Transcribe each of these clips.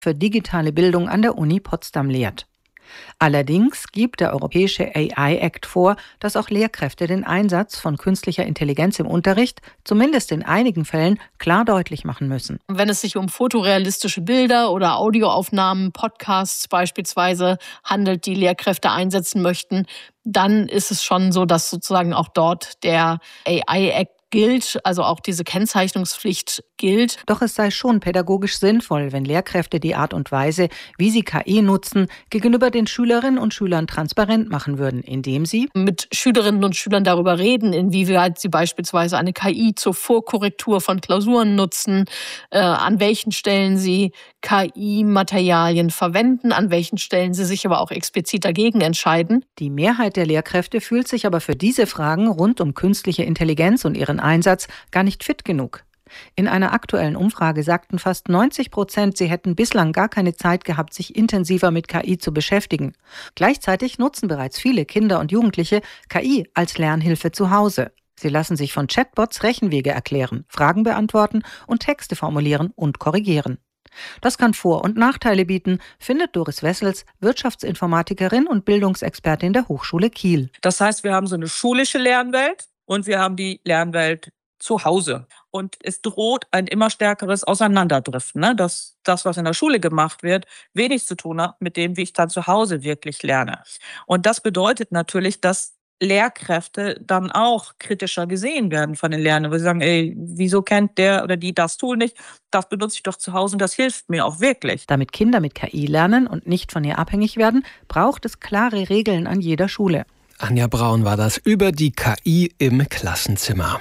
für digitale Bildung an der Uni Potsdam lehrt. Allerdings gibt der Europäische AI-Act vor, dass auch Lehrkräfte den Einsatz von künstlicher Intelligenz im Unterricht, zumindest in einigen Fällen, klar deutlich machen müssen. Wenn es sich um fotorealistische Bilder oder Audioaufnahmen, Podcasts beispielsweise handelt, die Lehrkräfte einsetzen möchten, dann ist es schon so, dass sozusagen auch dort der AI-Act gilt, also auch diese Kennzeichnungspflicht gilt. Doch es sei schon pädagogisch sinnvoll, wenn Lehrkräfte die Art und Weise, wie sie KI nutzen, gegenüber den Schülerinnen und Schülern transparent machen würden, indem sie mit Schülerinnen und Schülern darüber reden, inwieweit sie beispielsweise eine KI zur Vorkorrektur von Klausuren nutzen, an welchen Stellen sie KI-Materialien verwenden, an welchen Stellen sie sich aber auch explizit dagegen entscheiden. Die Mehrheit der Lehrkräfte fühlt sich aber für diese Fragen rund um künstliche Intelligenz und ihren Einsatz gar nicht fit genug. In einer aktuellen Umfrage sagten fast 90%, sie hätten bislang gar keine Zeit gehabt, sich intensiver mit KI zu beschäftigen. Gleichzeitig nutzen bereits viele Kinder und Jugendliche KI als Lernhilfe zu Hause. Sie lassen sich von Chatbots Rechenwege erklären, Fragen beantworten und Texte formulieren und korrigieren. Das kann Vor- und Nachteile bieten, findet Doris Wessels, Wirtschaftsinformatikerin und Bildungsexpertin der Hochschule Kiel. Das heißt, wir haben so eine schulische Lernwelt und wir haben die Lernwelt zu Hause. Und es droht ein immer stärkeres Auseinanderdriften, ne? Dass das, was in der Schule gemacht wird, wenig zu tun hat mit dem, wie ich dann zu Hause wirklich lerne. Und das bedeutet natürlich, dass Lehrkräfte dann auch kritischer gesehen werden von den Lernenden, wo sie sagen, wieso kennt der oder die das Tool nicht? Das benutze ich doch zu Hause und das hilft mir auch wirklich. Damit Kinder mit KI lernen und nicht von ihr abhängig werden, braucht es klare Regeln an jeder Schule. Anja Braun war das über die KI im Klassenzimmer.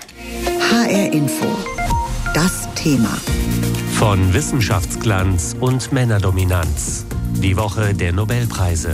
HR Info. Das Thema. Von Wissenschaftsglanz und Männerdominanz. Die Woche der Nobelpreise.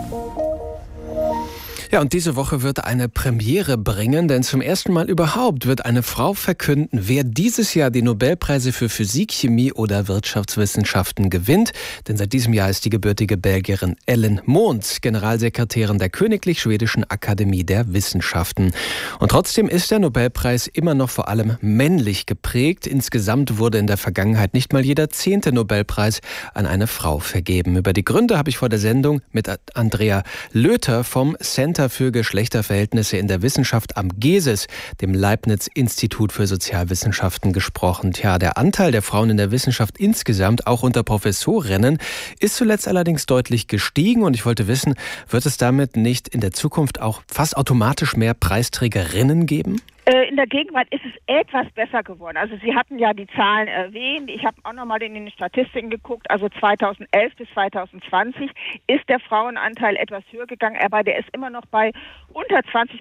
Ja, und diese Woche wird eine Premiere bringen, denn zum ersten Mal überhaupt wird eine Frau verkünden, wer dieses Jahr die Nobelpreise für Physik, Chemie oder Wirtschaftswissenschaften gewinnt. Denn seit diesem Jahr ist die gebürtige Belgierin Ellen Moons Generalsekretärin der Königlich Schwedischen Akademie der Wissenschaften. Und trotzdem ist der Nobelpreis immer noch vor allem männlich geprägt. Insgesamt wurde in der Vergangenheit nicht mal jeder 10. Nobelpreis an eine Frau vergeben. Über die Gründe habe ich vor der Sendung mit Andrea Löther vom Center für Geschlechterverhältnisse in der Wissenschaft am GESIS, dem Leibniz-Institut für Sozialwissenschaften, gesprochen. Tja, der Anteil der Frauen in der Wissenschaft insgesamt, auch unter Professorinnen, ist zuletzt allerdings deutlich gestiegen. Und ich wollte wissen, wird es damit nicht in der Zukunft auch fast automatisch mehr Preisträgerinnen geben? In der Gegenwart ist es etwas besser geworden. Also Sie hatten ja die Zahlen erwähnt. Ich habe auch nochmal in den Statistiken geguckt. Also 2011 bis 2020 ist der Frauenanteil etwas höher gegangen, aber der ist immer noch bei unter 20%,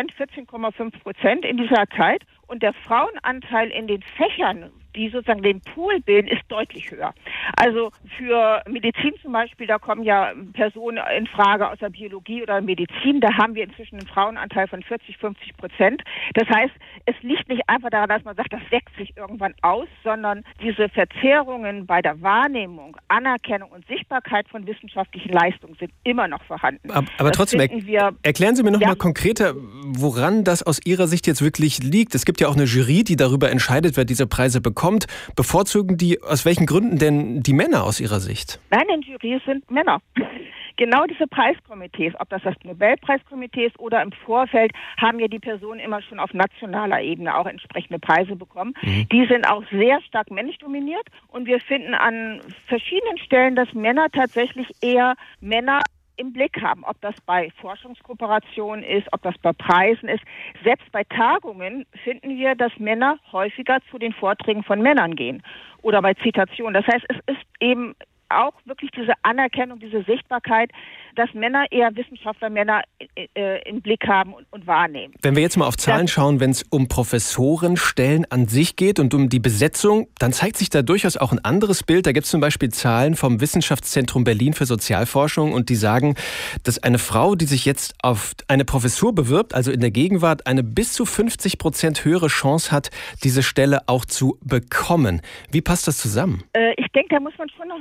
14,5% in dieser Zeit. Und der Frauenanteil in den Fächern, die sozusagen den Pool bilden, ist deutlich höher. Also für Medizin zum Beispiel, da kommen ja Personen in Frage aus der Biologie oder Medizin, da haben wir inzwischen einen Frauenanteil von 40-50%. Das heißt, es liegt nicht einfach daran, dass man sagt, das deckt sich irgendwann aus, sondern diese Verzerrungen bei der Wahrnehmung, Anerkennung und Sichtbarkeit von wissenschaftlichen Leistungen sind immer noch vorhanden. Aber trotzdem, erklären Sie mir noch mal konkreter, woran das aus Ihrer Sicht jetzt wirklich liegt. Es gibt ja auch eine Jury, die darüber entscheidet, wer diese Preise bekommt. Bevorzugen die, aus welchen Gründen denn die Männer aus Ihrer Sicht? Nein, in Jurys sind Männer. Genau diese Preiskomitees, ob das Nobelpreiskomitee ist oder im Vorfeld, haben ja die Personen immer schon auf nationaler Ebene auch entsprechende Preise bekommen. Die sind auch sehr stark männlich dominiert und wir finden an verschiedenen Stellen, dass Männer tatsächlich eher Männer im Blick haben, ob das bei Forschungskooperationen ist, ob das bei Preisen ist. Selbst bei Tagungen finden wir, dass Männer häufiger zu den Vorträgen von Männern gehen oder bei Zitationen. Das heißt, es ist eben auch wirklich diese Anerkennung, diese Sichtbarkeit, dass Männer eher Wissenschaftler, Männer im Blick haben und wahrnehmen. Wenn wir jetzt mal auf Zahlen schauen, wenn es um Professorenstellen an sich geht und um die Besetzung, dann zeigt sich da durchaus auch ein anderes Bild. Da gibt es zum Beispiel Zahlen vom Wissenschaftszentrum Berlin für Sozialforschung und die sagen, dass eine Frau, die sich jetzt auf eine Professur bewirbt, also in der Gegenwart, eine bis zu 50% höhere Chance hat, diese Stelle auch zu bekommen. Wie passt das zusammen? Ich denke, da muss man schon noch mal unterscheiden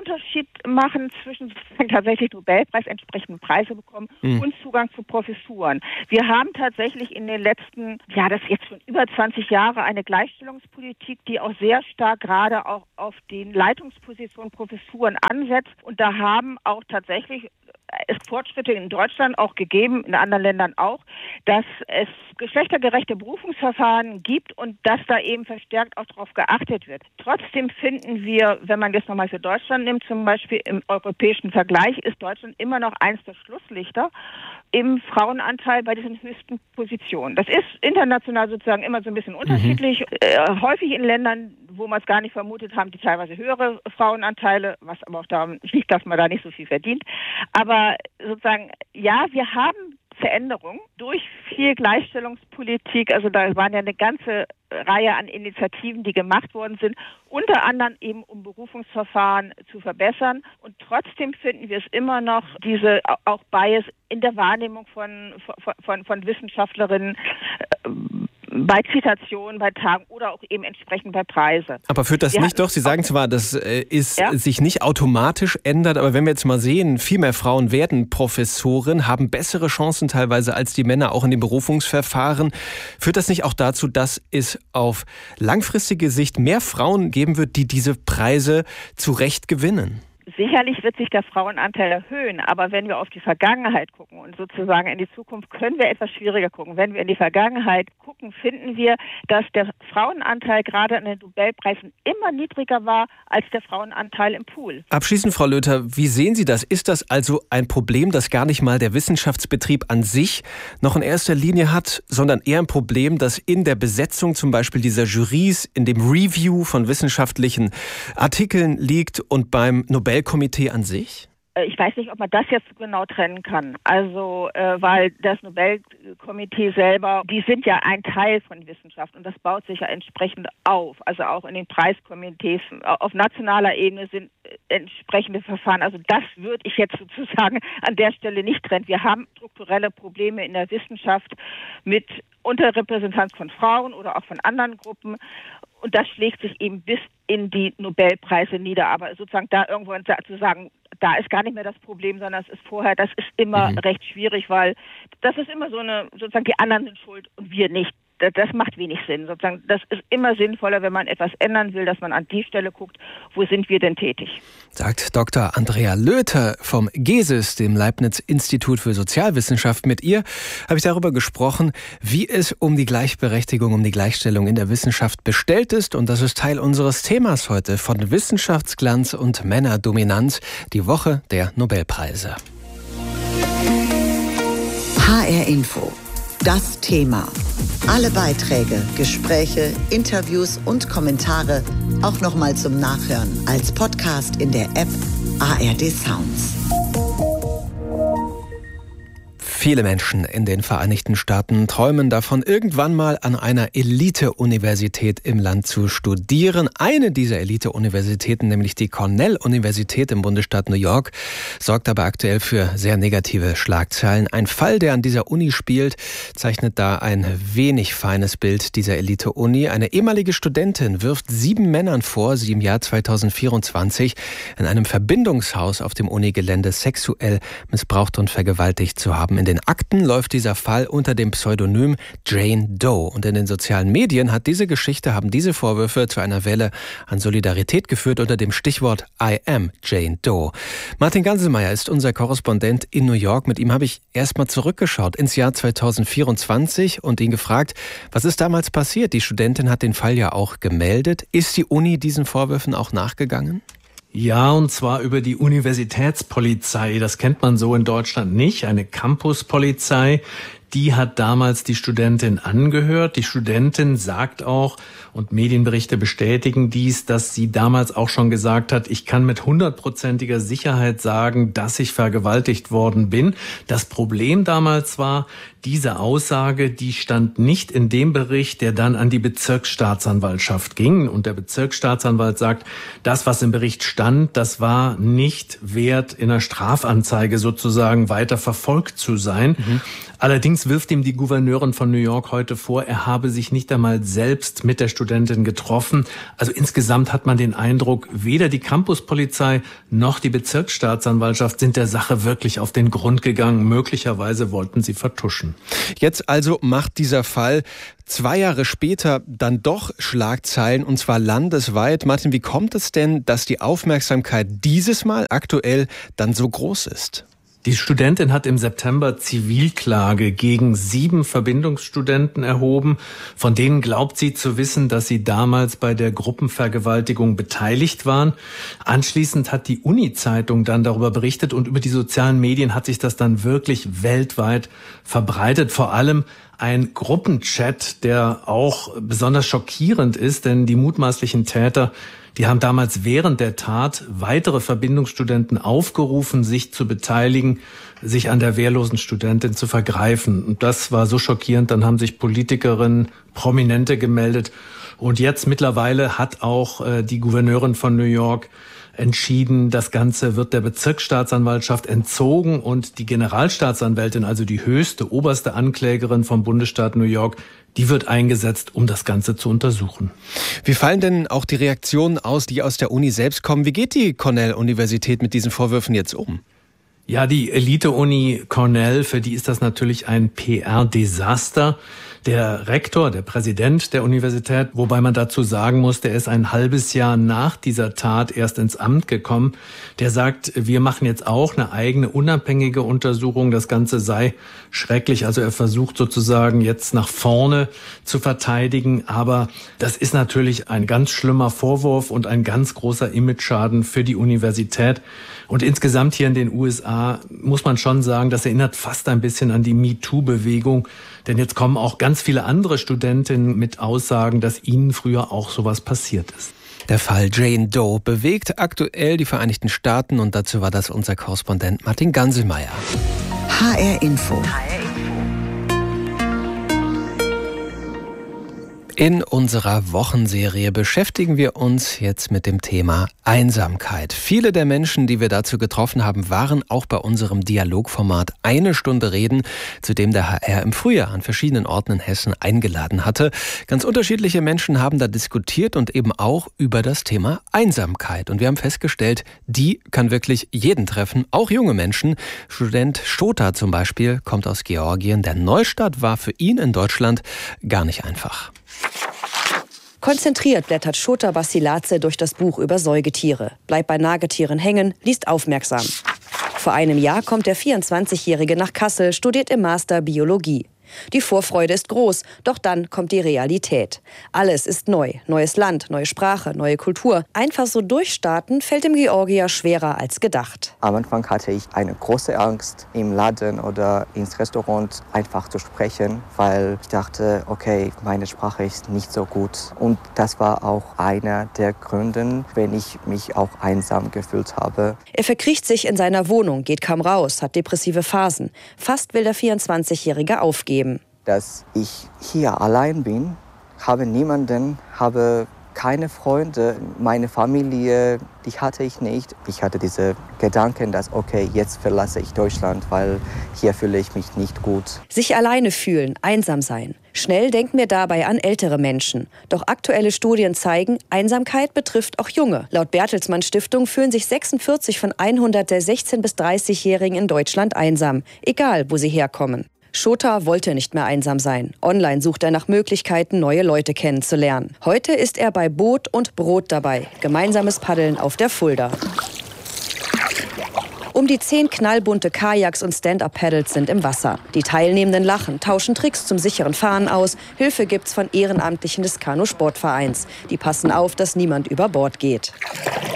Unterschied machen zwischen sozusagen tatsächlich Nobelpreis entsprechenden Preise bekommen und Zugang zu Professuren. Wir haben tatsächlich in den letzten, das ist jetzt schon über 20 Jahre, eine Gleichstellungspolitik, die auch sehr stark gerade auch auf den Leitungspositionen Professuren ansetzt. Und da haben auch tatsächlich es Fortschritte in Deutschland auch gegeben, in anderen Ländern auch, dass es geschlechtergerechte Berufungsverfahren gibt und dass da eben verstärkt auch darauf geachtet wird. Trotzdem finden wir, wenn man das nochmal für Deutschland nimmt, zum Beispiel im europäischen Vergleich, ist Deutschland immer noch eins der Schlusslichter im Frauenanteil bei diesen höchsten Positionen. Das ist international sozusagen immer so ein bisschen unterschiedlich. Häufig in Ländern, wo man es gar nicht vermutet haben, die teilweise höhere Frauenanteile, was aber auch daran liegt, dass man da nicht so viel verdient. Aber sozusagen, ja, wir haben Veränderungen durch viel Gleichstellungspolitik. Also da waren ja eine ganze Reihe an Initiativen, die gemacht worden sind, unter anderem eben um Berufungsverfahren zu verbessern. Und trotzdem finden wir es immer noch diese auch Bias in der Wahrnehmung von Wissenschaftlerinnen bei Zitationen, bei Tagen oder auch eben entsprechend bei Preise. Aber führt das nicht doch? Sie sagen zwar, dass es sich nicht automatisch ändert, aber wenn wir jetzt mal sehen, viel mehr Frauen werden Professoren, haben bessere Chancen teilweise als die Männer auch in den Berufungsverfahren. Führt das nicht auch dazu, dass es auf langfristige Sicht mehr Frauen geben wird, die diese Preise zu Recht gewinnen? Sicherlich wird sich der Frauenanteil erhöhen, aber wenn wir auf die Vergangenheit gucken und sozusagen in die Zukunft, können wir etwas schwieriger gucken. Wenn wir in die Vergangenheit gucken, finden wir, dass der Frauenanteil gerade an den Nobelpreisen immer niedriger war als der Frauenanteil im Pool. Abschließend, Frau Löther, wie sehen Sie das? Ist das also ein Problem, das gar nicht mal der Wissenschaftsbetrieb an sich noch in erster Linie hat, sondern eher ein Problem, das in der Besetzung zum Beispiel dieser Jurys, in dem Review von wissenschaftlichen Artikeln liegt und beim Nobelkomitee an sich? Ich weiß nicht, ob man das jetzt genau trennen kann. Also, weil das Nobelkomitee selber, die sind ja ein Teil von Wissenschaft und das baut sich ja entsprechend auf. Also auch in den Preiskomitees auf nationaler Ebene sind entsprechende Verfahren. Also das würde ich jetzt sozusagen an der Stelle nicht trennen. Wir haben strukturelle Probleme in der Wissenschaft mit Unterrepräsentanz von Frauen oder auch von anderen Gruppen. Und das schlägt sich eben bis in die Nobelpreise nieder. Aber sozusagen da irgendwo zu sagen, da ist gar nicht mehr das Problem, sondern es ist vorher, das ist immer recht schwierig, weil das ist immer so eine, sozusagen die anderen sind schuld und wir nicht. Das macht wenig Sinn. Sozusagen, das ist immer sinnvoller, wenn man etwas ändern will, dass man an die Stelle guckt, wo sind wir denn tätig. Sagt Dr. Andrea Löther vom GESIS, dem Leibniz-Institut für Sozialwissenschaft. Mit ihr habe ich darüber gesprochen, wie es um die Gleichberechtigung, um die Gleichstellung in der Wissenschaft bestellt ist. Und das ist Teil unseres Themas heute von Wissenschaftsglanz und Männerdominanz, die Woche der Nobelpreise. HR Info. Das Thema. Alle Beiträge, Gespräche, Interviews und Kommentare auch nochmal zum Nachhören als Podcast in der App ARD Sounds. Viele Menschen in den Vereinigten Staaten träumen davon, irgendwann mal an einer Elite-Universität im Land zu studieren. Eine dieser Elite-Universitäten, nämlich die Cornell-Universität im Bundesstaat New York, sorgt aber aktuell für sehr negative Schlagzeilen. Ein Fall, der an dieser Uni spielt, zeichnet da ein wenig feines Bild dieser Elite-Uni. Eine ehemalige Studentin wirft 7 Männern vor, sie im Jahr 2024 in einem Verbindungshaus auf dem Unigelände sexuell missbraucht und vergewaltigt zu haben. In den Akten läuft dieser Fall unter dem Pseudonym Jane Doe. Und in den sozialen Medien haben diese Vorwürfe zu einer Welle an Solidarität geführt unter dem Stichwort I am Jane Doe. Martin Ganselmeier ist unser Korrespondent in New York. Mit ihm habe ich erstmal zurückgeschaut ins Jahr 2024 und ihn gefragt, was ist damals passiert? Die Studentin hat den Fall ja auch gemeldet. Ist die Uni diesen Vorwürfen auch nachgegangen? Ja, und zwar über die Universitätspolizei. Das kennt man so in Deutschland nicht. Eine Campuspolizei, die hat damals die Studentin angehört. Die Studentin sagt auch, und Medienberichte bestätigen dies, dass sie damals auch schon gesagt hat, ich kann mit 100%iger Sicherheit sagen, dass ich vergewaltigt worden bin. Das Problem damals war, Diese Aussage, die stand nicht in dem Bericht, der dann an die Bezirksstaatsanwaltschaft ging. Und der Bezirksstaatsanwalt sagt, das, was im Bericht stand, das war nicht wert, in einer Strafanzeige sozusagen weiter verfolgt zu sein. Allerdings wirft ihm die Gouverneurin von New York heute vor, er habe sich nicht einmal selbst mit der Studentin getroffen. Also insgesamt hat man den Eindruck, weder die Campuspolizei noch die Bezirksstaatsanwaltschaft sind der Sache wirklich auf den Grund gegangen. Möglicherweise wollten sie vertuschen. Jetzt also macht dieser Fall 2 Jahre später dann doch Schlagzeilen, und zwar landesweit. Martin, wie kommt es denn, dass die Aufmerksamkeit dieses Mal aktuell dann so groß ist? Die Studentin hat im September Zivilklage gegen 7 Verbindungsstudenten erhoben. Von denen glaubt sie zu wissen, dass sie damals bei der Gruppenvergewaltigung beteiligt waren. Anschließend hat die Uni-Zeitung dann darüber berichtet und über die sozialen Medien hat sich das dann wirklich weltweit verbreitet. Vor allem ein Gruppenchat, der auch besonders schockierend ist, denn die mutmaßlichen Täter, die haben damals während der Tat weitere Verbindungsstudenten aufgerufen, sich zu beteiligen, sich an der wehrlosen Studentin zu vergreifen. Und das war so schockierend, dann haben sich Politikerinnen, Prominente gemeldet. Und jetzt mittlerweile hat auch die Gouverneurin von New York entschieden, das Ganze wird der Bezirksstaatsanwaltschaft entzogen und die Generalstaatsanwältin, also die höchste, oberste Anklägerin vom Bundesstaat New York, die wird eingesetzt, um das Ganze zu untersuchen. Wie fallen denn auch die Reaktionen aus, die aus der Uni selbst kommen? Wie geht die Cornell-Universität mit diesen Vorwürfen jetzt um? Ja, die Elite-Uni Cornell, für die ist das natürlich ein PR-Desaster. Der Rektor, der Präsident der Universität, wobei man dazu sagen muss, der ist ein halbes Jahr nach dieser Tat erst ins Amt gekommen, der sagt, wir machen jetzt auch eine eigene unabhängige Untersuchung, das Ganze sei schrecklich. Also er versucht sozusagen jetzt nach vorne zu verteidigen, aber das ist natürlich ein ganz schlimmer Vorwurf und ein ganz großer Imageschaden für die Universität. Und insgesamt hier in den USA muss man schon sagen, das erinnert fast ein bisschen an die MeToo-Bewegung. Denn jetzt kommen auch ganz viele andere Studentinnen mit Aussagen, dass ihnen früher auch sowas passiert ist. Der Fall Jane Doe bewegt aktuell die Vereinigten Staaten und dazu war das unser Korrespondent Martin Ganselmeier. HR Info. In unserer Wochenserie beschäftigen wir uns jetzt mit dem Thema Einsamkeit. Viele der Menschen, die wir dazu getroffen haben, waren auch bei unserem Dialogformat Eine Stunde Reden, zu dem der HR im Frühjahr an verschiedenen Orten in Hessen eingeladen hatte. Ganz unterschiedliche Menschen haben da diskutiert und eben auch über das Thema Einsamkeit. Und wir haben festgestellt, die kann wirklich jeden treffen, auch junge Menschen. Student Shota zum Beispiel kommt aus Georgien. Der Neustart war für ihn in Deutschland gar nicht einfach. Konzentriert blättert Shota Basiladze durch das Buch über Säugetiere, bleibt bei Nagetieren hängen, liest aufmerksam. Vor einem Jahr kommt der 24-Jährige nach Kassel, studiert im Master Biologie. Die Vorfreude ist groß, doch dann kommt die Realität. Alles ist neu. Neues Land, neue Sprache, neue Kultur. Einfach so durchstarten fällt dem Georgier schwerer als gedacht. Am Anfang hatte ich eine große Angst, im Laden oder ins Restaurant einfach zu sprechen, weil ich dachte, okay, meine Sprache ist nicht so gut. Und das war auch einer der Gründe, wenn ich mich auch einsam gefühlt habe. Er verkriecht sich in seiner Wohnung, geht kaum raus, hat depressive Phasen. Fast will der 24-Jährige aufgeben. Dass ich hier allein bin, habe niemanden, habe keine Freunde, meine Familie, die hatte ich nicht. Ich hatte diese Gedanken, dass okay, jetzt verlasse ich Deutschland, weil hier fühle ich mich nicht gut. Sich alleine fühlen, einsam sein. Schnell denken wir dabei an ältere Menschen. Doch aktuelle Studien zeigen, Einsamkeit betrifft auch Junge. Laut Bertelsmann Stiftung fühlen sich 46 von 100 der 16- bis 30-Jährigen in Deutschland einsam, egal wo sie herkommen. Shota wollte nicht mehr einsam sein. Online sucht er nach Möglichkeiten, neue Leute kennenzulernen. Heute ist er bei Boot und Brot dabei. Gemeinsames Paddeln auf der Fulda. Um die 10 knallbunte Kajaks und Stand-Up-Paddles sind im Wasser. Die Teilnehmenden lachen, tauschen Tricks zum sicheren Fahren aus. Hilfe gibt's von Ehrenamtlichen des Kanu-Sportvereins. Die passen auf, dass niemand über Bord geht.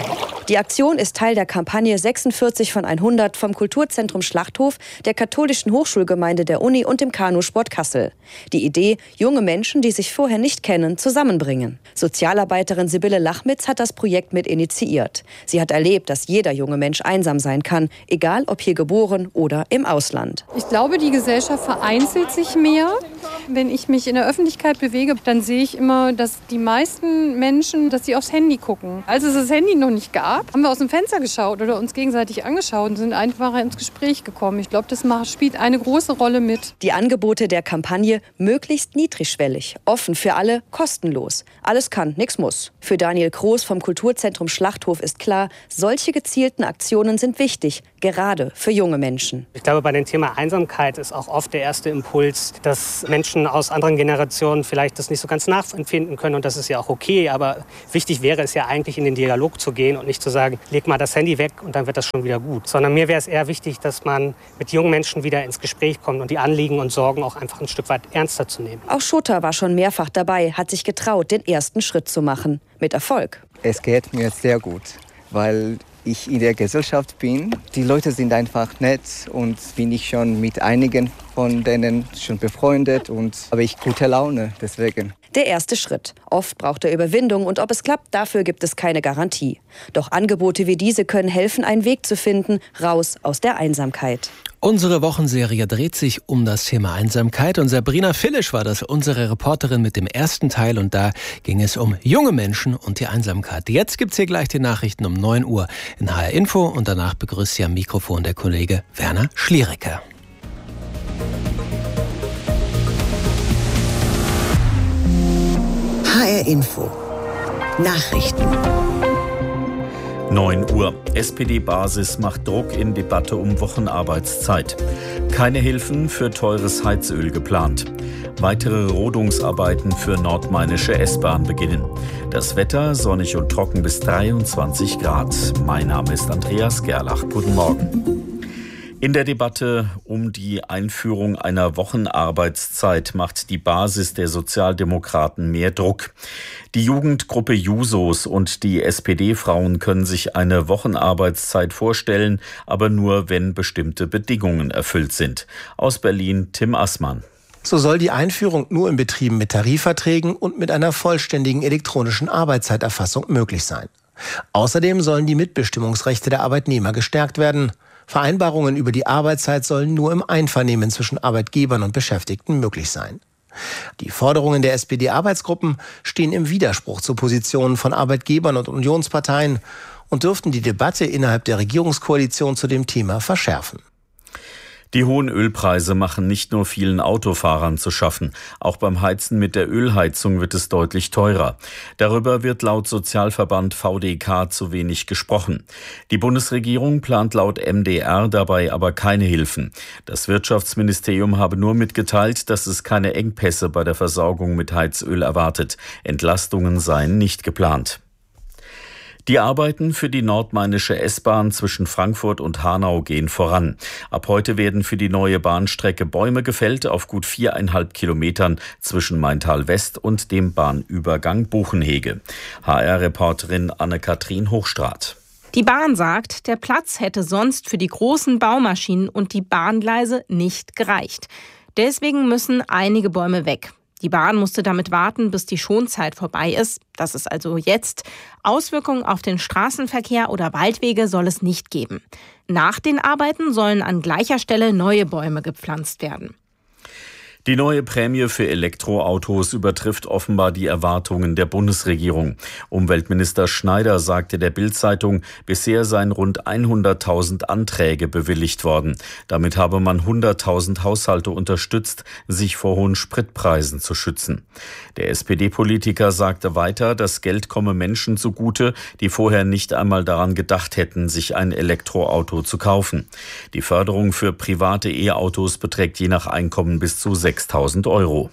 Die Aktion ist Teil der Kampagne 46 von 100 vom Kulturzentrum Schlachthof, der katholischen Hochschulgemeinde der Uni und dem Kanusport Kassel. Die Idee, junge Menschen, die sich vorher nicht kennen, zusammenbringen. Sozialarbeiterin Sibylle Lachmitz hat das Projekt mit initiiert. Sie hat erlebt, dass jeder junge Mensch einsam sein kann, egal ob hier geboren oder im Ausland. Ich glaube, die Gesellschaft vereinzelt sich mehr. Wenn ich mich in der Öffentlichkeit bewege, dann sehe ich immer, dass die meisten Menschen, dass sie aufs Handy gucken. Als es das Handy noch nicht gab, haben wir aus dem Fenster geschaut oder uns gegenseitig angeschaut und sind einfach ins Gespräch gekommen. Ich glaube, das spielt eine große Rolle mit. Die Angebote der Kampagne möglichst niedrigschwellig, offen für alle, kostenlos. Alles kann, nichts muss. Für Daniel Kroos vom Kulturzentrum Schlachthof ist klar, solche gezielten Aktionen sind wichtig, gerade für junge Menschen. Ich glaube, bei dem Thema Einsamkeit ist auch oft der erste Impuls, dass Menschen aus anderen Generationen vielleicht das nicht so ganz nachempfinden können. Und das ist ja auch okay. Aber wichtig wäre es ja eigentlich, in den Dialog zu gehen und nicht zu sagen, leg mal das Handy weg und dann wird das schon wieder gut. Sondern mir wäre es eher wichtig, dass man mit jungen Menschen wieder ins Gespräch kommt und die Anliegen und Sorgen auch einfach ein Stück weit ernster zu nehmen. Auch Schutter war schon mehrfach dabei, hat sich getraut, den ersten Schritt zu machen. Mit Erfolg. Es geht mir sehr gut, weil ich in der Gesellschaft bin. Die Leute sind einfach nett und bin ich schon mit einigen von denen schon befreundet und habe ich gute Laune deswegen. Der erste Schritt. Oft braucht er Überwindung und ob es klappt, dafür gibt es keine Garantie. Doch Angebote wie diese können helfen, einen Weg zu finden, raus aus der Einsamkeit. Unsere Wochenserie dreht sich um das Thema Einsamkeit und Sabrina Fillisch war das, unsere Reporterin mit dem ersten Teil und da ging es um junge Menschen und die Einsamkeit. Jetzt gibt's hier gleich die Nachrichten um 9 Uhr in HR Info und danach begrüßt Sie am Mikrofon der Kollege Werner Schliericke. HR Info. Nachrichten. 9 Uhr. SPD-Basis macht Druck in Debatte um Wochenarbeitszeit. Keine Hilfen für teures Heizöl geplant. Weitere Rodungsarbeiten für nordmainische S-Bahn beginnen. Das Wetter sonnig und trocken bis 23 Grad. Mein Name ist Andreas Gerlach. Guten Morgen. In der Debatte um die Einführung einer Wochenarbeitszeit macht die Basis der Sozialdemokraten mehr Druck. Die Jugendgruppe Jusos und die SPD-Frauen können sich eine Wochenarbeitszeit vorstellen, aber nur, wenn bestimmte Bedingungen erfüllt sind. Aus Berlin Tim Assmann. So soll die Einführung nur in Betrieben mit Tarifverträgen und mit einer vollständigen elektronischen Arbeitszeiterfassung möglich sein. Außerdem sollen die Mitbestimmungsrechte der Arbeitnehmer gestärkt werden. Vereinbarungen über die Arbeitszeit sollen nur im Einvernehmen zwischen Arbeitgebern und Beschäftigten möglich sein. Die Forderungen der SPD-Arbeitsgruppen stehen im Widerspruch zu Positionen von Arbeitgebern und Unionsparteien und dürften die Debatte innerhalb der Regierungskoalition zu dem Thema verschärfen. Die hohen Ölpreise machen nicht nur vielen Autofahrern zu schaffen. Auch beim Heizen mit der Ölheizung wird es deutlich teurer. Darüber wird laut Sozialverband VDK zu wenig gesprochen. Die Bundesregierung plant laut MDR dabei aber keine Hilfen. Das Wirtschaftsministerium habe nur mitgeteilt, dass es keine Engpässe bei der Versorgung mit Heizöl erwartet. Entlastungen seien nicht geplant. Die Arbeiten für die nordmainische S-Bahn zwischen Frankfurt und Hanau gehen voran. Ab heute werden für die neue Bahnstrecke Bäume gefällt auf gut 4,5 Kilometern zwischen Maintal-West und dem Bahnübergang Buchenhege. HR-Reporterin Anne-Kathrin Hochstraat. Die Bahn sagt, der Platz hätte sonst für die großen Baumaschinen und die Bahngleise nicht gereicht. Deswegen müssen einige Bäume weg. Die Bahn musste damit warten, bis die Schonzeit vorbei ist. Das ist also jetzt. Auswirkungen auf den Straßenverkehr oder Waldwege soll es nicht geben. Nach den Arbeiten sollen an gleicher Stelle neue Bäume gepflanzt werden. Die neue Prämie für Elektroautos übertrifft offenbar die Erwartungen der Bundesregierung. Umweltminister Schneider sagte der Bild-Zeitung, bisher seien rund 100.000 Anträge bewilligt worden. Damit habe man 100.000 Haushalte unterstützt, sich vor hohen Spritpreisen zu schützen. Der SPD-Politiker sagte weiter, das Geld komme Menschen zugute, die vorher nicht einmal daran gedacht hätten, sich ein Elektroauto zu kaufen. Die Förderung für private E-Autos beträgt je nach Einkommen bis zu 6.000 Euro.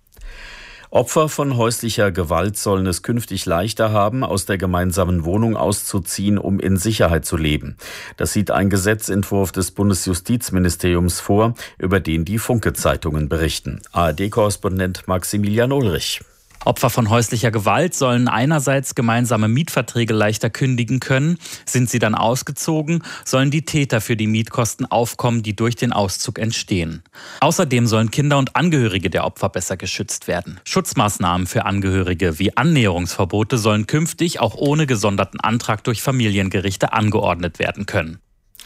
Opfer von häuslicher Gewalt sollen es künftig leichter haben, aus der gemeinsamen Wohnung auszuziehen, um in Sicherheit zu leben. Das sieht ein Gesetzentwurf des Bundesjustizministeriums vor, über den die Funke-Zeitungen berichten. ARD-Korrespondent Maximilian Ulrich. Opfer von häuslicher Gewalt sollen einerseits gemeinsame Mietverträge leichter kündigen können. Sind sie dann ausgezogen, sollen die Täter für die Mietkosten aufkommen, die durch den Auszug entstehen. Außerdem sollen Kinder und Angehörige der Opfer besser geschützt werden. Schutzmaßnahmen für Angehörige wie Annäherungsverbote sollen künftig auch ohne gesonderten Antrag durch Familiengerichte angeordnet werden können.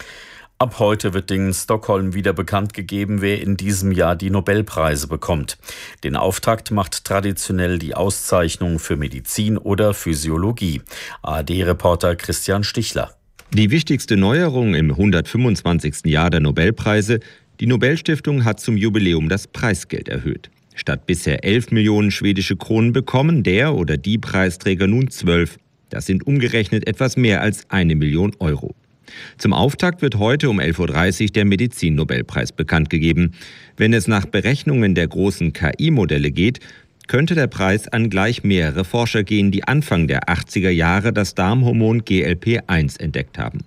Ab heute wird in Stockholm wieder bekannt gegeben, wer in diesem Jahr die Nobelpreise bekommt. Den Auftakt macht traditionell die Auszeichnung für Medizin oder Physiologie. ARD-Reporter Christian Stichler. Die wichtigste Neuerung im 125. Jahr der Nobelpreise: die Nobelstiftung hat zum Jubiläum das Preisgeld erhöht. Statt bisher 11 Millionen schwedische Kronen bekommen der oder die Preisträger nun 12. Das sind umgerechnet etwas mehr als 1 Million Euro. Zum Auftakt wird heute um 11.30 Uhr der Medizin-Nobelpreis bekannt gegeben. Wenn es nach Berechnungen der großen KI-Modelle geht, könnte der Preis an gleich mehrere Forscher gehen, die Anfang der 80er Jahre das Darmhormon GLP-1 entdeckt haben.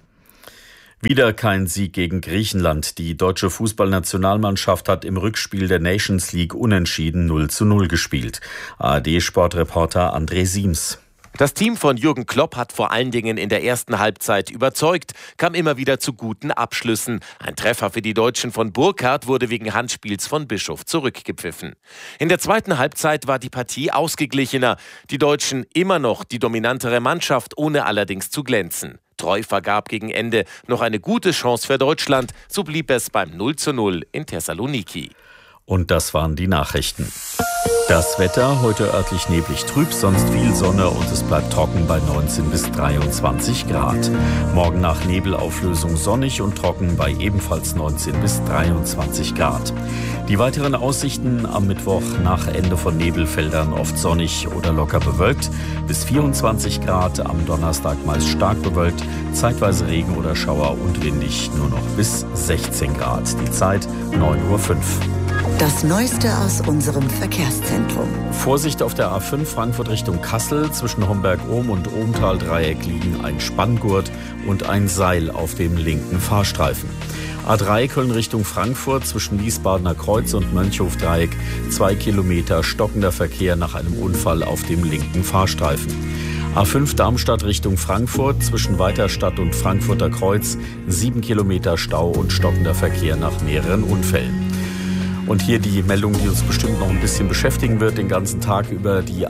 Wieder kein Sieg gegen Griechenland. Die deutsche Fußballnationalmannschaft hat im Rückspiel der Nations League unentschieden 0:0 gespielt. ARD-Sportreporter André Siems. Das Team von Jürgen Klopp hat vor allen Dingen in der ersten Halbzeit überzeugt, kam immer wieder zu guten Abschlüssen. Ein Treffer für die Deutschen von Burkhardt wurde wegen Handspiels von Bischof zurückgepfiffen. In der zweiten Halbzeit war die Partie ausgeglichener. Die Deutschen immer noch die dominantere Mannschaft, ohne allerdings zu glänzen. Treu vergab gegen Ende noch eine gute Chance für Deutschland. So blieb es beim 0:0 in Thessaloniki. Und das waren die Nachrichten. Das Wetter, heute örtlich neblig trüb, sonst viel Sonne und es bleibt trocken bei 19 bis 23 Grad. Morgen nach Nebelauflösung sonnig und trocken bei ebenfalls 19 bis 23 Grad. Die weiteren Aussichten: am Mittwoch nach Ende von Nebelfeldern oft sonnig oder locker bewölkt, bis 24 Grad. Am Donnerstag meist stark bewölkt, zeitweise Regen oder Schauer und windig, nur noch bis 16 Grad. Die Zeit 9:05 Uhr. Das Neueste aus unserem Verkehrszentrum. Vorsicht auf der A5 Frankfurt Richtung Kassel. Zwischen Homberg-Ohm und Ohmtal-Dreieck liegen ein Spanngurt und ein Seil auf dem linken Fahrstreifen. A3 Köln Richtung Frankfurt zwischen Wiesbadener Kreuz und Mönchhof-Dreieck 2 Kilometer stockender Verkehr nach einem Unfall auf dem linken Fahrstreifen. A5 Darmstadt Richtung Frankfurt zwischen Weiterstadt und Frankfurter Kreuz 7 Kilometer Stau und stockender Verkehr nach mehreren Unfällen. Und hier die Meldung, die uns bestimmt noch ein bisschen beschäftigen wird, den ganzen Tag über: die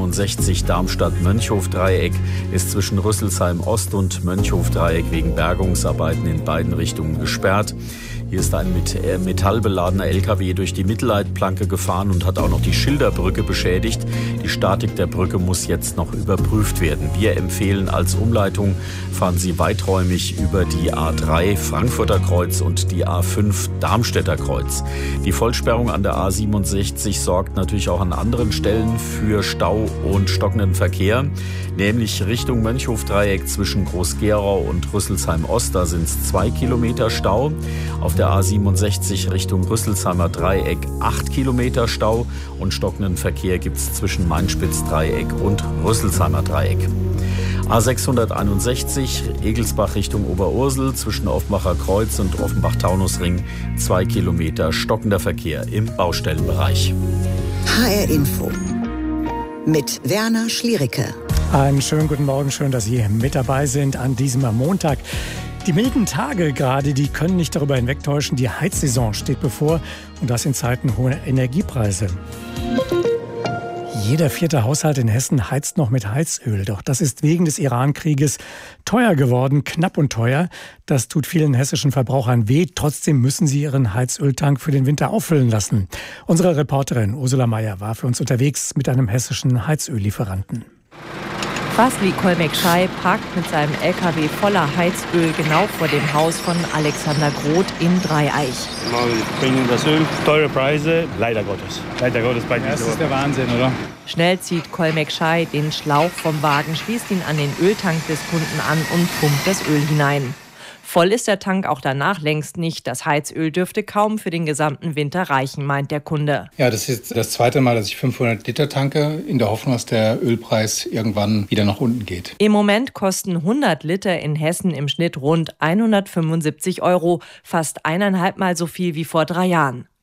A67 Darmstadt-Mönchhof-Dreieck ist zwischen Rüsselsheim Ost und Mönchhof-Dreieck wegen Bergungsarbeiten in beiden Richtungen gesperrt. Hier ist ein mit Metall beladener LKW durch die Mittelleitplanke gefahren und hat auch noch die Schilderbrücke beschädigt. Die Statik der Brücke muss jetzt noch überprüft werden. Wir empfehlen als Umleitung: fahren Sie weiträumig über die A3 Frankfurter Kreuz und die A5 Darmstädter Kreuz. Die Vollsperrung an der A67 sorgt natürlich auch an anderen Stellen für Stau und stockenden Verkehr, nämlich Richtung Mönchhof-Dreieck zwischen Groß-Gerau und Rüsselsheim Ost. Da sind es 2 Kilometer Stau. Auf der A67 Richtung Rüsselsheimer Dreieck 8 Kilometer Stau und stockenden Verkehr gibt es zwischen Mainspitz-Dreieck und Rüsselsheimer Dreieck. A661 Egelsbach Richtung Oberursel zwischen Offenbacher Kreuz und Offenbach-Taunusring 2 Kilometer stockender Verkehr im Baustellenbereich. HR Info mit Werner Schliericke. Einen schönen guten Morgen, schön, dass Sie mit dabei sind an diesem Montag. Die milden Tage gerade, die können nicht darüber hinwegtäuschen. Die Heizsaison steht bevor und das in Zeiten hoher Energiepreise. Jeder 4. Haushalt in Hessen heizt noch mit Heizöl. Doch das ist wegen des Iran-Krieges teuer geworden, knapp und teuer. Das tut vielen hessischen Verbrauchern weh. Trotzdem müssen sie ihren Heizöltank für den Winter auffüllen lassen. Unsere Reporterin Ursula Meyer war für uns unterwegs mit einem hessischen Heizöllieferanten. Vasli Kolmek-Schei parkt mit seinem LKW voller Heizöl genau vor dem Haus von Alexander Groth in Dreieich. Wir bringen das Öl, teure Preise, leider Gottes. Leider Gottes bei Das ist der Wahnsinn, oder? Schnell zieht Kolmek-Schei den Schlauch vom Wagen, schließt ihn an den Öltank des Kunden an und pumpt das Öl hinein. Voll ist der Tank auch danach längst nicht. Das Heizöl dürfte kaum für den gesamten Winter reichen, meint der Kunde. Ja, das ist das zweite Mal, dass ich 500 Liter tanke, in der Hoffnung, dass der Ölpreis irgendwann wieder nach unten geht. Im Moment kosten 100 Liter in Hessen im Schnitt rund 175 €, fast 1,5 Mal so viel wie vor 3 Jahren.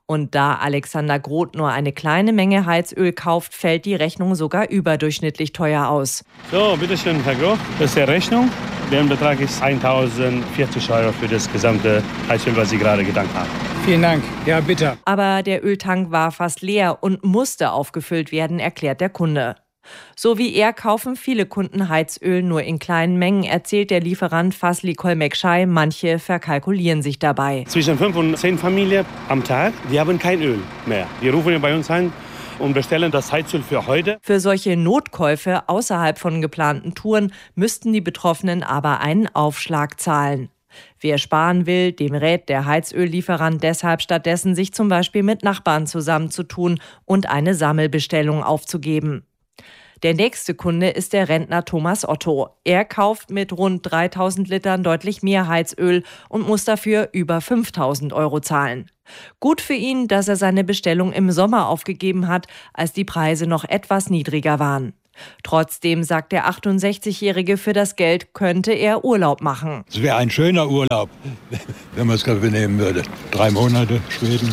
Und da Alexander Groth nur eine kleine Menge Heizöl kauft, fällt die Rechnung sogar überdurchschnittlich teuer aus. So, bitteschön, Herr Groth, das ist die Rechnung. Der Betrag ist 1.040 € für das gesamte Heizöl, was Sie gerade gedankt haben. Vielen Dank. Ja, bitte. Aber der Öltank war fast leer und musste aufgefüllt werden, erklärt der Kunde. So wie er kaufen viele Kunden Heizöl nur in kleinen Mengen, erzählt der Lieferant Fasli Kolmekschai. Manche verkalkulieren sich dabei. Zwischen 5 und 10 Familien am Tag, die haben kein Öl mehr. Die rufen bei uns an und bestellen das Heizöl für heute. Für solche Notkäufe außerhalb von geplanten Touren müssten die Betroffenen aber einen Aufschlag zahlen. Wer sparen will, dem rät der Heizöllieferant deshalb stattdessen, sich zum Beispiel mit Nachbarn zusammenzutun und eine Sammelbestellung aufzugeben. Der nächste Kunde ist der Rentner Thomas Otto. Er kauft mit rund 3.000 Litern deutlich mehr Heizöl und muss dafür über 5.000 € zahlen. Gut für ihn, dass er seine Bestellung im Sommer aufgegeben hat, als die Preise noch etwas niedriger waren. Trotzdem sagt der 68-Jährige, für das Geld könnte er Urlaub machen. Es wäre ein schöner Urlaub, wenn man es nehmen würde. 3 Monate Schweden.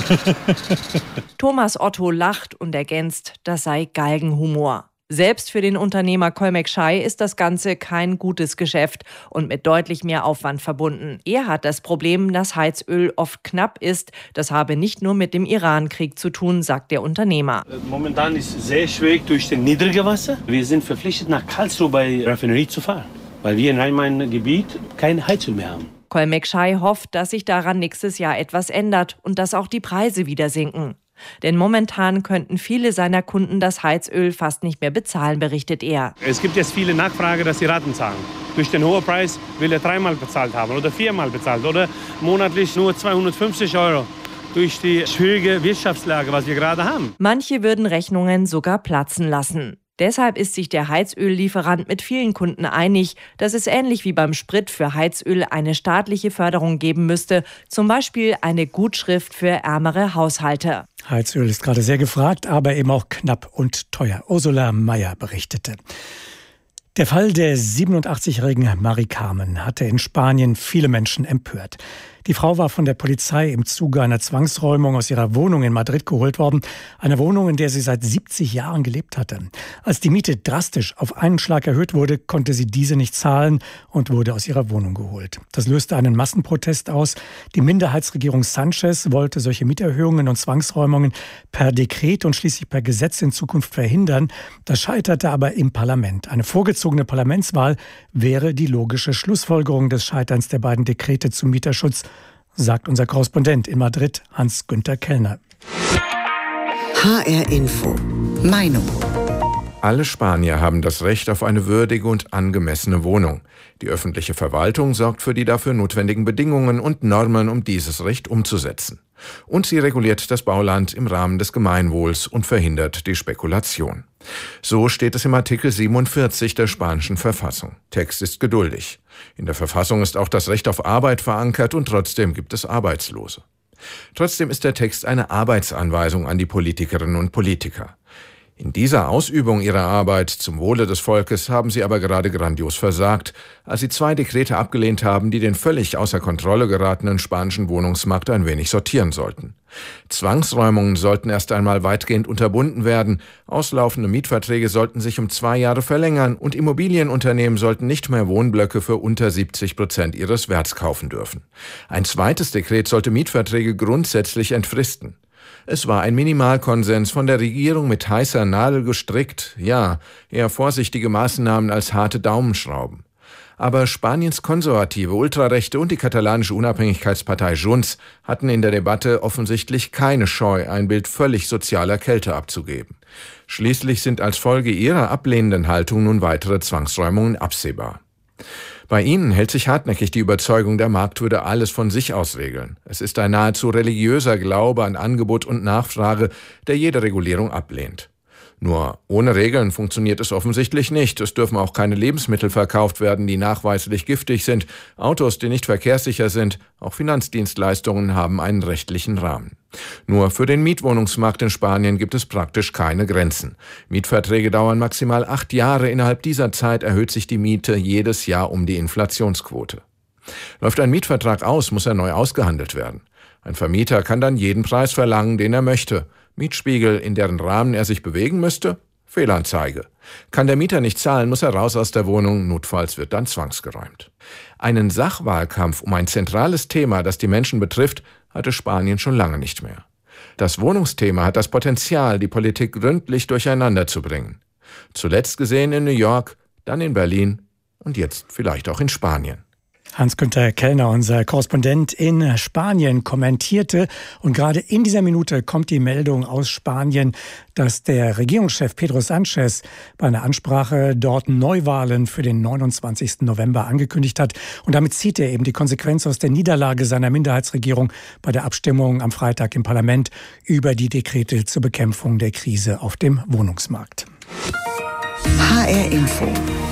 Thomas Otto lacht und ergänzt, das sei Galgenhumor. Selbst für den Unternehmer Kolmekschai ist das Ganze kein gutes Geschäft und mit deutlich mehr Aufwand verbunden. Er hat das Problem, dass Heizöl oft knapp ist. Das habe nicht nur mit dem Iran-Krieg zu tun, sagt der Unternehmer. Momentan ist es sehr schwierig durch das niedrige Wasser. Wir sind verpflichtet, nach Karlsruhe bei Raffinerie zu fahren, weil wir in Rhein-Main-Gebiet kein Heizöl mehr haben. Kolmekschai hofft, dass sich daran nächstes Jahr etwas ändert und dass auch die Preise wieder sinken. Denn momentan könnten viele seiner Kunden das Heizöl fast nicht mehr bezahlen, berichtet er. Es gibt jetzt viele Nachfrage, dass sie Raten zahlen. Durch den hohen Preis will er 3-mal bezahlt haben oder 4-mal bezahlt oder monatlich nur 250 €. Durch die schwierige Wirtschaftslage, was wir gerade haben. Manche würden Rechnungen sogar platzen lassen. Deshalb ist sich der Heizöllieferant mit vielen Kunden einig, dass es ähnlich wie beim Sprit für Heizöl eine staatliche Förderung geben müsste, zum Beispiel eine Gutschrift für ärmere Haushalte. Heizöl ist gerade sehr gefragt, aber eben auch knapp und teuer. Ursula Mayer berichtete. Der Fall der 87-jährigen Mari Carmen hatte in Spanien viele Menschen empört. Die Frau war von der Polizei im Zuge einer Zwangsräumung aus ihrer Wohnung in Madrid geholt worden. Eine Wohnung, in der sie seit 70 Jahren gelebt hatte. Als die Miete drastisch auf einen Schlag erhöht wurde, konnte sie diese nicht zahlen und wurde aus ihrer Wohnung geholt. Das löste einen Massenprotest aus. Die Minderheitsregierung Sanchez wollte solche Mieterhöhungen und Zwangsräumungen per Dekret und schließlich per Gesetz in Zukunft verhindern. Das scheiterte aber im Parlament. Eine vorgezogene Parlamentswahl wäre die logische Schlussfolgerung des Scheiterns der beiden Dekrete zum Mieterschutz, sagt unser Korrespondent in Madrid, Hans-Günther Kellner. HR Info. Meinung. Alle Spanier haben das Recht auf eine würdige und angemessene Wohnung. Die öffentliche Verwaltung sorgt für die dafür notwendigen Bedingungen und Normen, um dieses Recht umzusetzen. Und sie reguliert das Bauland im Rahmen des Gemeinwohls und verhindert die Spekulation. So steht es im Artikel 47 der spanischen Verfassung. Text ist geduldig. In der Verfassung ist auch das Recht auf Arbeit verankert und trotzdem gibt es Arbeitslose. Trotzdem ist der Text eine Arbeitsanweisung an die Politikerinnen und Politiker. In dieser Ausübung ihrer Arbeit zum Wohle des Volkes haben sie aber gerade grandios versagt, als sie 2 Dekrete abgelehnt haben, die den völlig außer Kontrolle geratenen spanischen Wohnungsmarkt ein wenig sortieren sollten. Zwangsräumungen sollten erst einmal weitgehend unterbunden werden, auslaufende Mietverträge sollten sich um 2 Jahre verlängern und Immobilienunternehmen sollten nicht mehr Wohnblöcke für unter 70% ihres Werts kaufen dürfen. Ein zweites Dekret sollte Mietverträge grundsätzlich entfristen. Es war ein Minimalkonsens, von der Regierung mit heißer Nadel gestrickt, ja, eher vorsichtige Maßnahmen als harte Daumenschrauben. Aber Spaniens konservative Ultrarechte und die katalanische Unabhängigkeitspartei Junts hatten in der Debatte offensichtlich keine Scheu, ein Bild völlig sozialer Kälte abzugeben. Schließlich sind als Folge ihrer ablehnenden Haltung nun weitere Zwangsräumungen absehbar. Bei ihnen hält sich hartnäckig die Überzeugung, der Markt würde alles von sich aus regeln. Es ist ein nahezu religiöser Glaube an Angebot und Nachfrage, der jede Regulierung ablehnt. Nur ohne Regeln funktioniert es offensichtlich nicht. Es dürfen auch keine Lebensmittel verkauft werden, die nachweislich giftig sind, Autos, die nicht verkehrssicher sind, auch Finanzdienstleistungen haben einen rechtlichen Rahmen. Nur für den Mietwohnungsmarkt in Spanien gibt es praktisch keine Grenzen. Mietverträge dauern maximal 8 Jahre. Innerhalb dieser Zeit erhöht sich die Miete jedes Jahr um die Inflationsquote. Läuft ein Mietvertrag aus, muss er neu ausgehandelt werden. Ein Vermieter kann dann jeden Preis verlangen, den er möchte. Mietspiegel, in deren Rahmen er sich bewegen müsste? Fehlanzeige. Kann der Mieter nicht zahlen, muss er raus aus der Wohnung, notfalls wird dann zwangsgeräumt. Einen Sachwahlkampf um ein zentrales Thema, das die Menschen betrifft, hatte Spanien schon lange nicht mehr. Das Wohnungsthema hat das Potenzial, die Politik gründlich durcheinander zu bringen. Zuletzt gesehen in New York, dann in Berlin und jetzt vielleicht auch in Spanien. Hans-Günther Kellner, unser Korrespondent in Spanien, kommentierte. Und gerade in dieser Minute kommt die Meldung aus Spanien, dass der Regierungschef Pedro Sánchez bei einer Ansprache dort Neuwahlen für den 29. November angekündigt hat. Und damit zieht er eben die Konsequenz aus der Niederlage seiner Minderheitsregierung bei der Abstimmung am Freitag im Parlament über die Dekrete zur Bekämpfung der Krise auf dem Wohnungsmarkt. HR Info.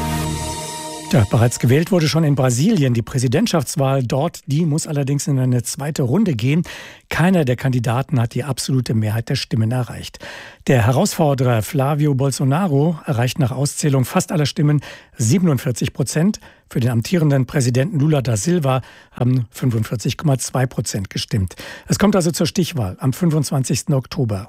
Ja, bereits gewählt wurde schon in Brasilien. Die Präsidentschaftswahl dort, die muss allerdings in eine zweite Runde gehen. Keiner der Kandidaten hat die absolute Mehrheit der Stimmen erreicht. Der Herausforderer Flávio Bolsonaro erreicht nach Auszählung fast aller Stimmen 47%. Für den amtierenden Präsidenten Lula da Silva haben 45,2% gestimmt. Es kommt also zur Stichwahl am 25. Oktober.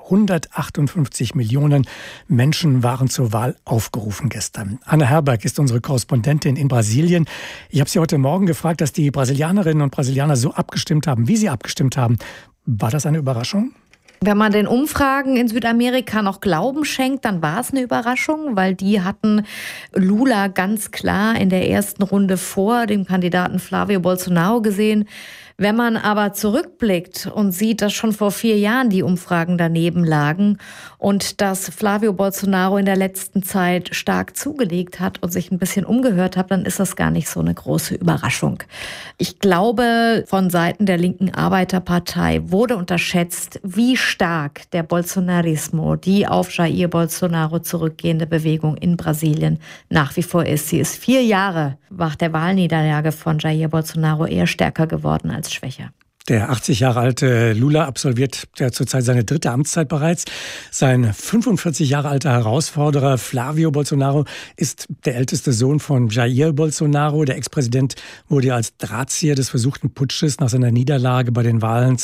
158 Millionen Menschen waren zur Wahl aufgerufen gestern. Anna Herberg ist unsere Korrespondentin in Brasilien. Ich habe Sie heute Morgen gefragt, dass die Brasilianerinnen und Brasilianer so abgestimmt haben, wie sie abgestimmt haben. War das eine Überraschung? Wenn man den Umfragen in Südamerika noch Glauben schenkt, dann war es eine Überraschung, weil die hatten Lula ganz klar in der ersten Runde vor dem Kandidaten Flávio Bolsonaro gesehen. Wenn man aber zurückblickt und sieht, dass schon vor 4 Jahren die Umfragen daneben lagen und dass Flávio Bolsonaro in der letzten Zeit stark zugelegt hat und sich ein bisschen umgehört hat, dann ist das gar nicht so eine große Überraschung. Ich glaube, von Seiten der linken Arbeiterpartei wurde unterschätzt, wie stark der Bolsonarismo, die auf Jair Bolsonaro zurückgehende Bewegung in Brasilien nach wie vor ist. Sie ist 4 Jahre nach der Wahlniederlage von Jair Bolsonaro eher stärker geworden als schwächer. Der 80 Jahre alte Lula absolviert zurzeit seine 3. Amtszeit bereits. Sein 45 Jahre alter Herausforderer Flávio Bolsonaro ist der älteste Sohn von Jair Bolsonaro. Der Ex-Präsident wurde als Drahtzieher des versuchten Putsches nach seiner Niederlage bei den Wahlen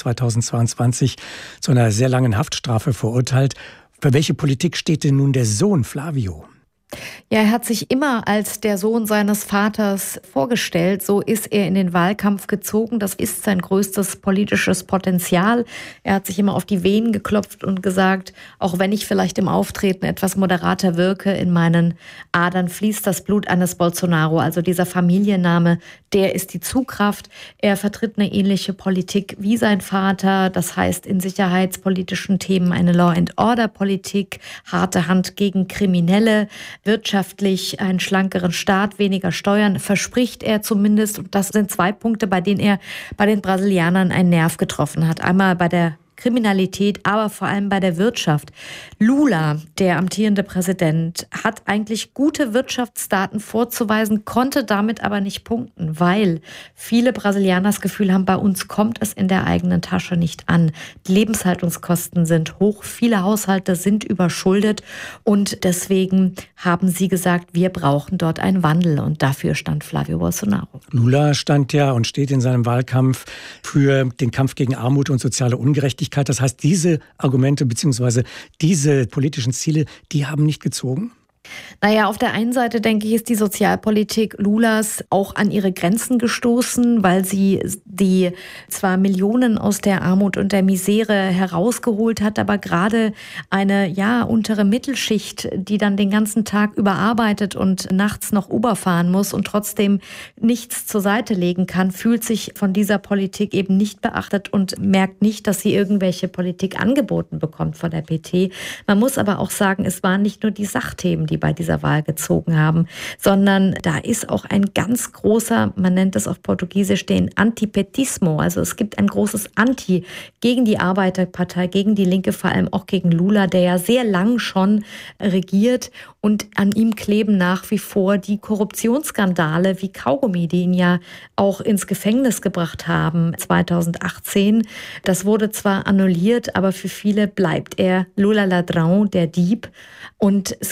2022 zu einer sehr langen Haftstrafe verurteilt. Für welche Politik steht denn nun der Sohn Flávio? Ja, er hat sich immer als der Sohn seines Vaters vorgestellt. So ist er in den Wahlkampf gezogen. Das ist sein größtes politisches Potenzial. Er hat sich immer auf die Venen geklopft und gesagt, auch wenn ich vielleicht im Auftreten etwas moderater wirke, in meinen Adern fließt das Blut eines Bolsonaro. Also dieser Familienname, der ist die Zugkraft. Er vertritt eine ähnliche Politik wie sein Vater. Das heißt, in sicherheitspolitischen Themen eine Law-and-Order-Politik, harte Hand gegen Kriminelle, wirtschaftlich einen schlankeren Staat, weniger Steuern, verspricht er zumindest. Und das sind 2 Punkte, bei denen er bei den Brasilianern einen Nerv getroffen hat. Einmal bei der Kriminalität, aber vor allem bei der Wirtschaft. Lula, der amtierende Präsident, hat eigentlich gute Wirtschaftsdaten vorzuweisen, konnte damit aber nicht punkten, weil viele Brasilianer das Gefühl haben, bei uns kommt es in der eigenen Tasche nicht an. Die Lebenshaltungskosten sind hoch, viele Haushalte sind überschuldet und deswegen haben sie gesagt, wir brauchen dort einen Wandel und dafür stand Flávio Bolsonaro. Lula stand ja und steht in seinem Wahlkampf für den Kampf gegen Armut und soziale Ungerechtigkeit. Das heißt, diese Argumente bzw. diese politischen Ziele, die haben nicht gezogen? Naja, auf der einen Seite, denke ich, ist die Sozialpolitik Lulas auch an ihre Grenzen gestoßen, weil sie die zwar Millionen aus der Armut und der Misere herausgeholt hat, aber gerade eine untere Mittelschicht, die dann den ganzen Tag überarbeitet und nachts noch Uber fahren muss und trotzdem nichts zur Seite legen kann, fühlt sich von dieser Politik eben nicht beachtet und merkt nicht, dass sie irgendwelche Politik angeboten bekommt von der PT. Man muss aber auch sagen, es waren nicht nur die Sachthemen, die bei dieser Wahl gezogen haben, sondern da ist auch ein ganz großer, man nennt es auf Portugiesisch den Antipetismo, also es gibt ein großes Anti gegen die Arbeiterpartei, gegen die Linke, vor allem auch gegen Lula, der ja sehr lang schon regiert und an ihm kleben nach wie vor die Korruptionsskandale wie Kaugummi, die ihn ja auch ins Gefängnis gebracht haben 2018. Das wurde zwar annulliert, aber für viele bleibt er Lula Ladrão, der Dieb. Und es gibt auch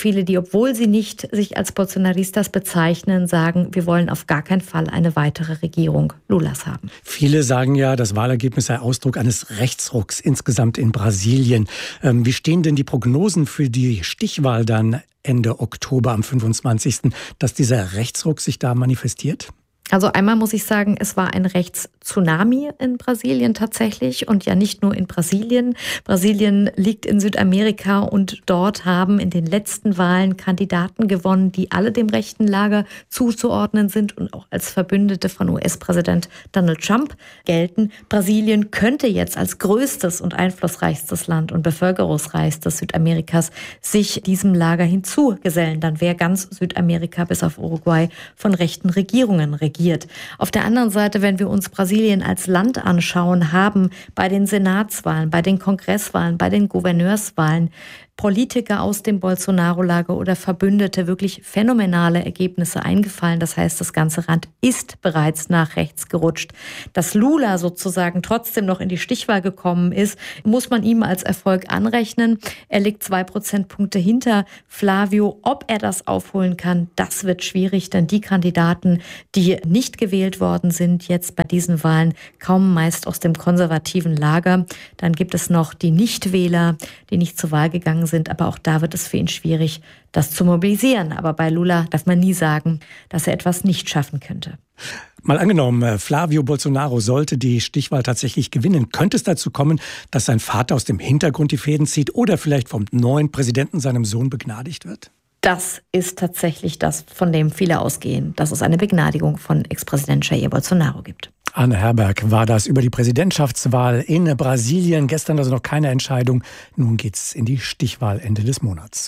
viele, die, obwohl sie nicht sich als Bolsonaristas bezeichnen, sagen, wir wollen auf gar keinen Fall eine weitere Regierung Lulas haben. Viele sagen ja, das Wahlergebnis sei Ausdruck eines Rechtsrucks insgesamt in Brasilien. Wie stehen denn die Prognosen für die Stichwahl dann Ende Oktober am 25., dass dieser Rechtsruck sich da manifestiert? Also einmal muss ich sagen, es war ein Rechtstsunami in Brasilien tatsächlich und ja nicht nur in Brasilien. Brasilien liegt in Südamerika und dort haben in den letzten Wahlen Kandidaten gewonnen, die alle dem rechten Lager zuzuordnen sind und auch als Verbündete von US-Präsident Donald Trump gelten. Brasilien könnte jetzt als größtes und einflussreichstes Land und bevölkerungsreichstes Südamerikas sich diesem Lager hinzugesellen. Dann wäre ganz Südamerika bis auf Uruguay von rechten Regierungen regiert. Auf der anderen Seite, wenn wir uns Brasilien als Land anschauen, haben bei den Senatswahlen, bei den Kongresswahlen, bei den Gouverneurswahlen Politiker aus dem Bolsonaro-Lager oder Verbündete wirklich phänomenale Ergebnisse eingefallen. Das heißt, das ganze Land ist bereits nach rechts gerutscht. Dass Lula sozusagen trotzdem noch in die Stichwahl gekommen ist, muss man ihm als Erfolg anrechnen. Er liegt 2 Prozentpunkte hinter Flavio. Ob er das aufholen kann, das wird schwierig, denn die Kandidaten, die nicht gewählt worden sind, jetzt bei diesen Wahlen, kaum meist aus dem konservativen Lager. Dann gibt es noch die Nichtwähler, die nicht zur Wahl gegangen sind, aber auch da wird es für ihn schwierig, das zu mobilisieren. Aber bei Lula darf man nie sagen, dass er etwas nicht schaffen könnte. Mal angenommen, Flavio Bolsonaro sollte die Stichwahl tatsächlich gewinnen. Könnte es dazu kommen, dass sein Vater aus dem Hintergrund die Fäden zieht oder vielleicht vom neuen Präsidenten, seinem Sohn, begnadigt wird? Das ist tatsächlich das, von dem viele ausgehen, dass es eine Begnadigung von Ex-Präsident Jair Bolsonaro gibt. Anne Herberg war das über die Präsidentschaftswahl in Brasilien. Gestern also noch keine Entscheidung. Nun geht's in die Stichwahl Ende des Monats.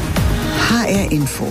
HR Info.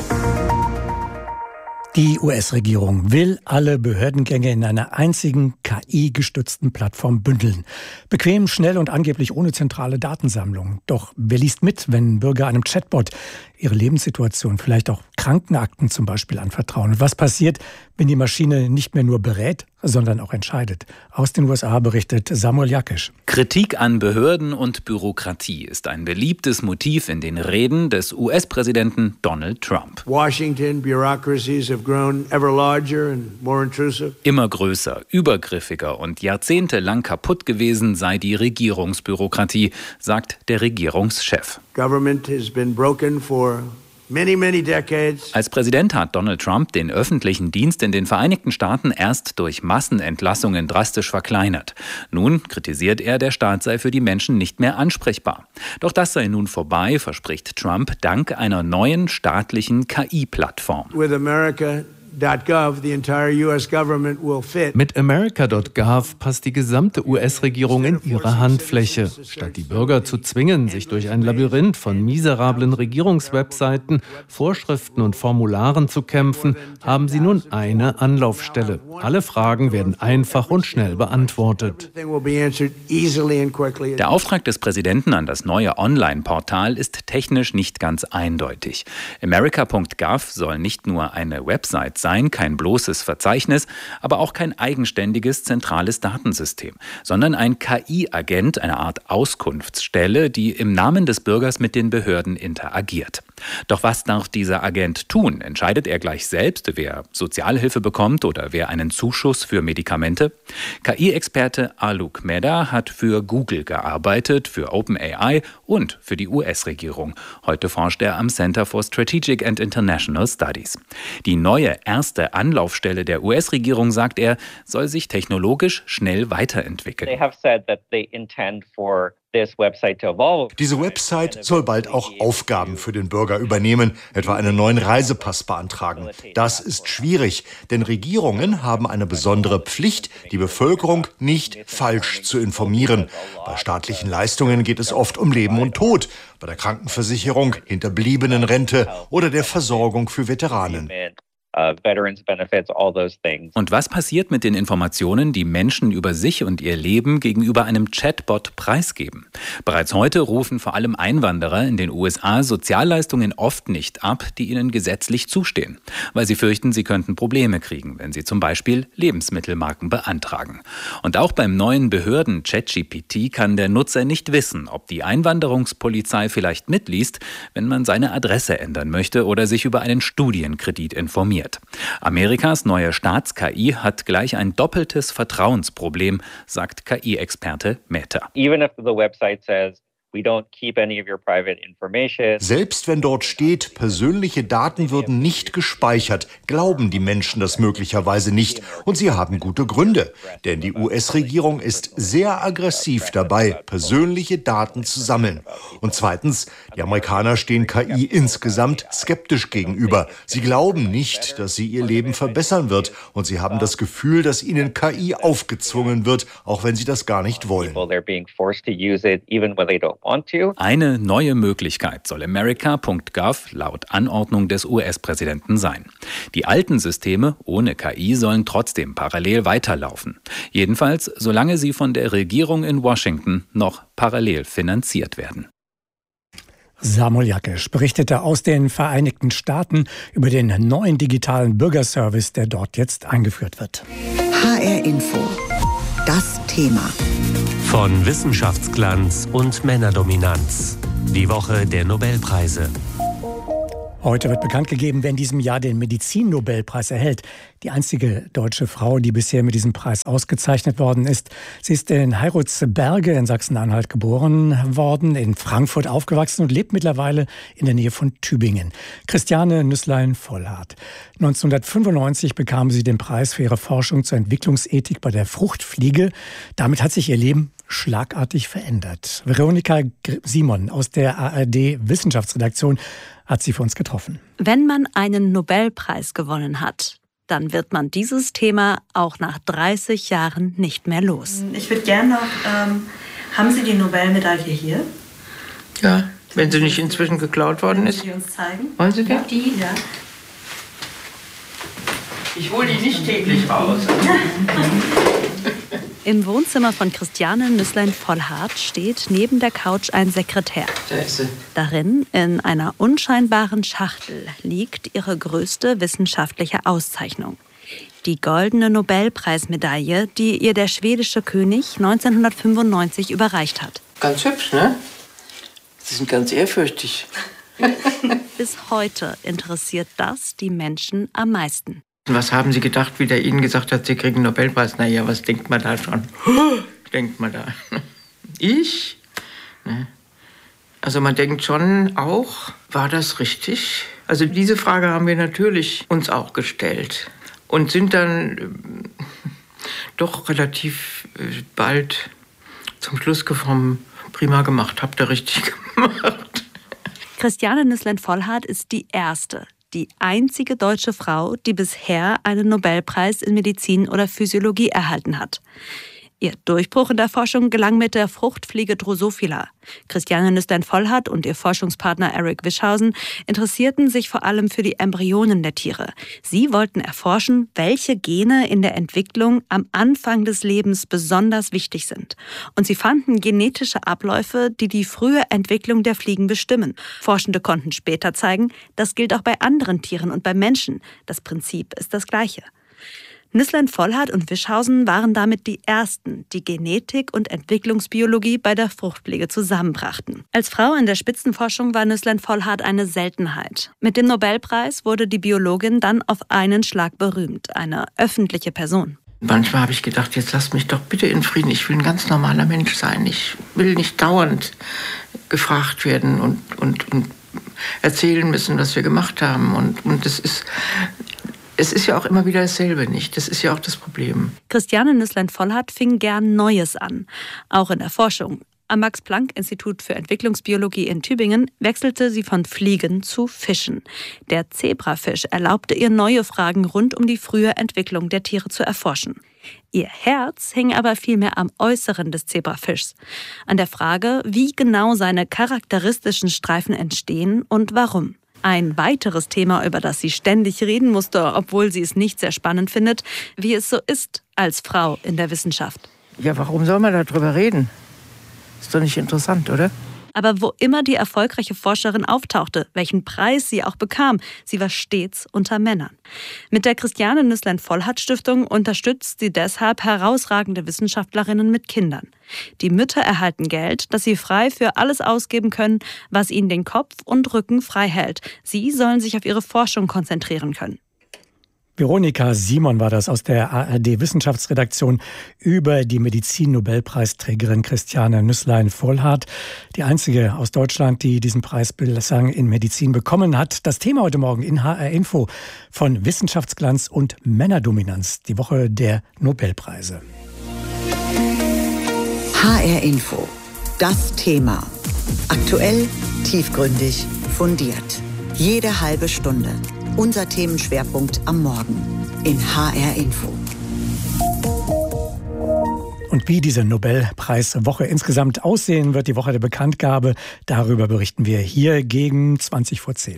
Die US-Regierung will alle Behördengänge in einer einzigen KI-gestützten Plattform bündeln. Bequem, schnell und angeblich ohne zentrale Datensammlung. Doch wer liest mit, wenn Bürger einem Chatbot ihre Lebenssituation, vielleicht auch Krankenakten zum Beispiel anvertrauen? Und was passiert, wenn die Maschine nicht mehr nur berät, sondern auch entscheidet? Aus den USA berichtet Samuel Jakisch. Kritik an Behörden und Bürokratie ist ein beliebtes Motiv in den Reden des US-Präsidenten Donald Trump. Washington bureaucracies have grown ever larger and more intrusive. Immer größer, übergriffiger und jahrzehntelang kaputt gewesen sei die Regierungsbürokratie, sagt der Regierungschef. Government has been broken for many decades. Als Präsident hat Donald Trump den öffentlichen Dienst in den Vereinigten Staaten erst durch Massenentlassungen drastisch verkleinert. Nun kritisiert er, der Staat sei für die Menschen nicht mehr ansprechbar. Doch das sei nun vorbei, verspricht Trump dank einer neuen staatlichen KI-Plattform. With America.gov, the entire US government will fit. Mit America.gov passt die gesamte US-Regierung in ihre Handfläche. Statt die Bürger zu zwingen, sich durch ein Labyrinth von miserablen Regierungswebseiten, Vorschriften und Formularen zu kämpfen, haben sie nun eine Anlaufstelle. Alle Fragen werden einfach und schnell beantwortet. Der Auftrag des Präsidenten an das neue Online-Portal ist technisch nicht ganz eindeutig. America.gov soll nicht nur eine Website sein, kein bloßes Verzeichnis, aber auch kein eigenständiges zentrales Datensystem, sondern ein KI-Agent, eine Art Auskunftsstelle, die im Namen des Bürgers mit den Behörden interagiert. Doch was darf dieser Agent tun? Entscheidet er gleich selbst, wer Sozialhilfe bekommt oder wer einen Zuschuss für Medikamente? KI-Experte Alok Mehta hat für Google gearbeitet, für OpenAI und für die US-Regierung. Heute forscht er am Center for Strategic and International Studies. Die neue erste Anlaufstelle der US-Regierung, sagt er, soll sich technologisch schnell weiterentwickeln. Diese Website soll bald auch Aufgaben für den Bürger übernehmen, etwa einen neuen Reisepass beantragen. Das ist schwierig, denn Regierungen haben eine besondere Pflicht, die Bevölkerung nicht falsch zu informieren. Bei staatlichen Leistungen geht es oft um Leben und Tod, bei der Krankenversicherung, Hinterbliebenenrente oder der Versorgung für Veteranen. veterans benefits, all those things. Und was passiert mit den Informationen, die Menschen über sich und ihr Leben gegenüber einem Chatbot preisgeben? Bereits heute rufen vor allem Einwanderer in den USA Sozialleistungen oft nicht ab, die ihnen gesetzlich zustehen, weil sie fürchten, sie könnten Probleme kriegen, wenn sie zum Beispiel Lebensmittelmarken beantragen. Und auch beim neuen Behörden ChatGPT kann der Nutzer nicht wissen, ob die Einwanderungspolizei vielleicht mitliest, wenn man seine Adresse ändern möchte oder sich über einen Studienkredit informiert. Amerikas neue Staats-KI hat gleich ein doppeltes Vertrauensproblem, sagt KI-Experte Meta. Even if the website says, we don't keep any of your private information. Selbst wenn dort steht, persönliche Daten würden nicht gespeichert, glauben die Menschen das möglicherweise nicht. Und sie haben gute Gründe. Denn die US-Regierung ist sehr aggressiv dabei, persönliche Daten zu sammeln. Und zweitens, die Amerikaner stehen KI insgesamt skeptisch gegenüber. Sie glauben nicht, dass sie ihr Leben verbessern wird. Und sie haben das Gefühl, dass ihnen KI aufgezwungen wird, auch wenn sie das gar nicht wollen. Eine neue Möglichkeit soll America.gov laut Anordnung des US-Präsidenten sein. Die alten Systeme ohne KI sollen trotzdem parallel weiterlaufen. Jedenfalls, solange sie von der Regierung in Washington noch parallel finanziert werden. Samuel Jakisch berichtete aus den Vereinigten Staaten über den neuen digitalen Bürgerservice, der dort jetzt eingeführt wird. HR Info. Das Thema. Von Wissenschaftsglanz und Männerdominanz. Die Woche der Nobelpreise. Heute wird bekannt gegeben, wer in diesem Jahr den Medizin-Nobelpreis erhält. Die einzige deutsche Frau, die bisher mit diesem Preis ausgezeichnet worden ist. Sie ist in Heiritzberge in Sachsen-Anhalt geboren worden, in Frankfurt aufgewachsen und lebt mittlerweile in der Nähe von Tübingen. Christiane Nüsslein-Vollhardt. 1995 bekam sie den Preis für ihre Forschung zur Entwicklungsethik bei der Fruchtfliege. Damit hat sich ihr Leben schlagartig verändert. Veronika Simon aus der ARD-Wissenschaftsredaktion hat sie für uns getroffen. Wenn man einen Nobelpreis gewonnen hat, dann wird man dieses Thema auch nach 30 Jahren nicht mehr los. Ich würde gerne noch, haben Sie die Nobelmedaille hier? Ja, wenn sie nicht inzwischen geklaut worden ist. Können Sie uns zeigen? Wollen Sie die? Ja, die, ja. Ich hole die nicht täglich raus. Im Wohnzimmer von Christiane Nüsslein-Vollhardt steht neben der Couch ein Sekretär. Da ist sie. Darin, in einer unscheinbaren Schachtel, liegt ihre größte wissenschaftliche Auszeichnung. Die goldene Nobelpreismedaille, die ihr der schwedische König 1995 überreicht hat. Ganz hübsch, ne? Sie sind ganz ehrfürchtig. Bis heute interessiert das die Menschen am meisten. Was haben Sie gedacht, wie der Ihnen gesagt hat, Sie kriegen einen Nobelpreis? Na ja, was denkt man da schon? Denkt man da? Ich? Ne? Also man denkt schon auch, war das richtig? Also diese Frage haben wir natürlich uns auch gestellt und sind dann doch relativ bald zum Schluss gekommen, prima gemacht, habt ihr richtig gemacht. Christiane Nüsslein-Vollhardt ist die einzige deutsche Frau, die bisher einen Nobelpreis in Medizin oder Physiologie erhalten hat. Ihr Durchbruch in der Forschung gelang mit der Fruchtfliege Drosophila. Christiane Nüsslein-Vollhardt und ihr Forschungspartner Eric Wischhausen interessierten sich vor allem für die Embryonen der Tiere. Sie wollten erforschen, welche Gene in der Entwicklung am Anfang des Lebens besonders wichtig sind. Und sie fanden genetische Abläufe, die die frühe Entwicklung der Fliegen bestimmen. Forschende konnten später zeigen, das gilt auch bei anderen Tieren und bei Menschen. Das Prinzip ist das gleiche. Nüsslein-Vollhardt und Wischhausen waren damit die Ersten, die Genetik und Entwicklungsbiologie bei der Fruchtfliege zusammenbrachten. Als Frau in der Spitzenforschung war Nüsslein-Vollhardt eine Seltenheit. Mit dem Nobelpreis wurde die Biologin dann auf einen Schlag berühmt, eine öffentliche Person. Manchmal habe ich gedacht, jetzt lasst mich doch bitte in Frieden. Ich will ein ganz normaler Mensch sein. Ich will nicht dauernd gefragt werden und erzählen müssen, was wir gemacht haben. Und es ist ja auch immer wieder dasselbe, nicht? Das ist ja auch das Problem. Christiane Nüsslein-Vollhardt fing gern Neues an, auch in der Forschung. Am Max-Planck-Institut für Entwicklungsbiologie in Tübingen wechselte sie von Fliegen zu Fischen. Der Zebrafisch erlaubte ihr, neue Fragen rund um die frühe Entwicklung der Tiere zu erforschen. Ihr Herz hing aber vielmehr am Äußeren des Zebrafischs, an der Frage, wie genau seine charakteristischen Streifen entstehen und warum. Ein weiteres Thema, über das sie ständig reden musste, obwohl sie es nicht sehr spannend findet, wie es so ist als Frau in der Wissenschaft. Ja, warum soll man darüber reden? Ist doch nicht interessant, oder? Aber wo immer die erfolgreiche Forscherin auftauchte, welchen Preis sie auch bekam, sie war stets unter Männern. Mit der Christiane Nüsslein-Vollhardt-Stiftung unterstützt sie deshalb herausragende Wissenschaftlerinnen mit Kindern. Die Mütter erhalten Geld, das sie frei für alles ausgeben können, was ihnen den Kopf und Rücken frei hält. Sie sollen sich auf ihre Forschung konzentrieren können. Veronika Simon war das aus der ARD-Wissenschaftsredaktion über die Medizin-Nobelpreisträgerin Christiane Nüsslein-Vollhardt. Die einzige aus Deutschland, die diesen Preis bislang in Medizin bekommen hat. Das Thema heute Morgen in HR Info von Wissenschaftsglanz und Männerdominanz. Die Woche der Nobelpreise. HR Info. Das Thema. Aktuell, tiefgründig, fundiert. Jede halbe Stunde. Unser Themenschwerpunkt am Morgen in HR Info. Und wie diese Nobelpreiswoche insgesamt aussehen wird, die Woche der Bekanntgabe, darüber berichten wir hier gegen 20:10.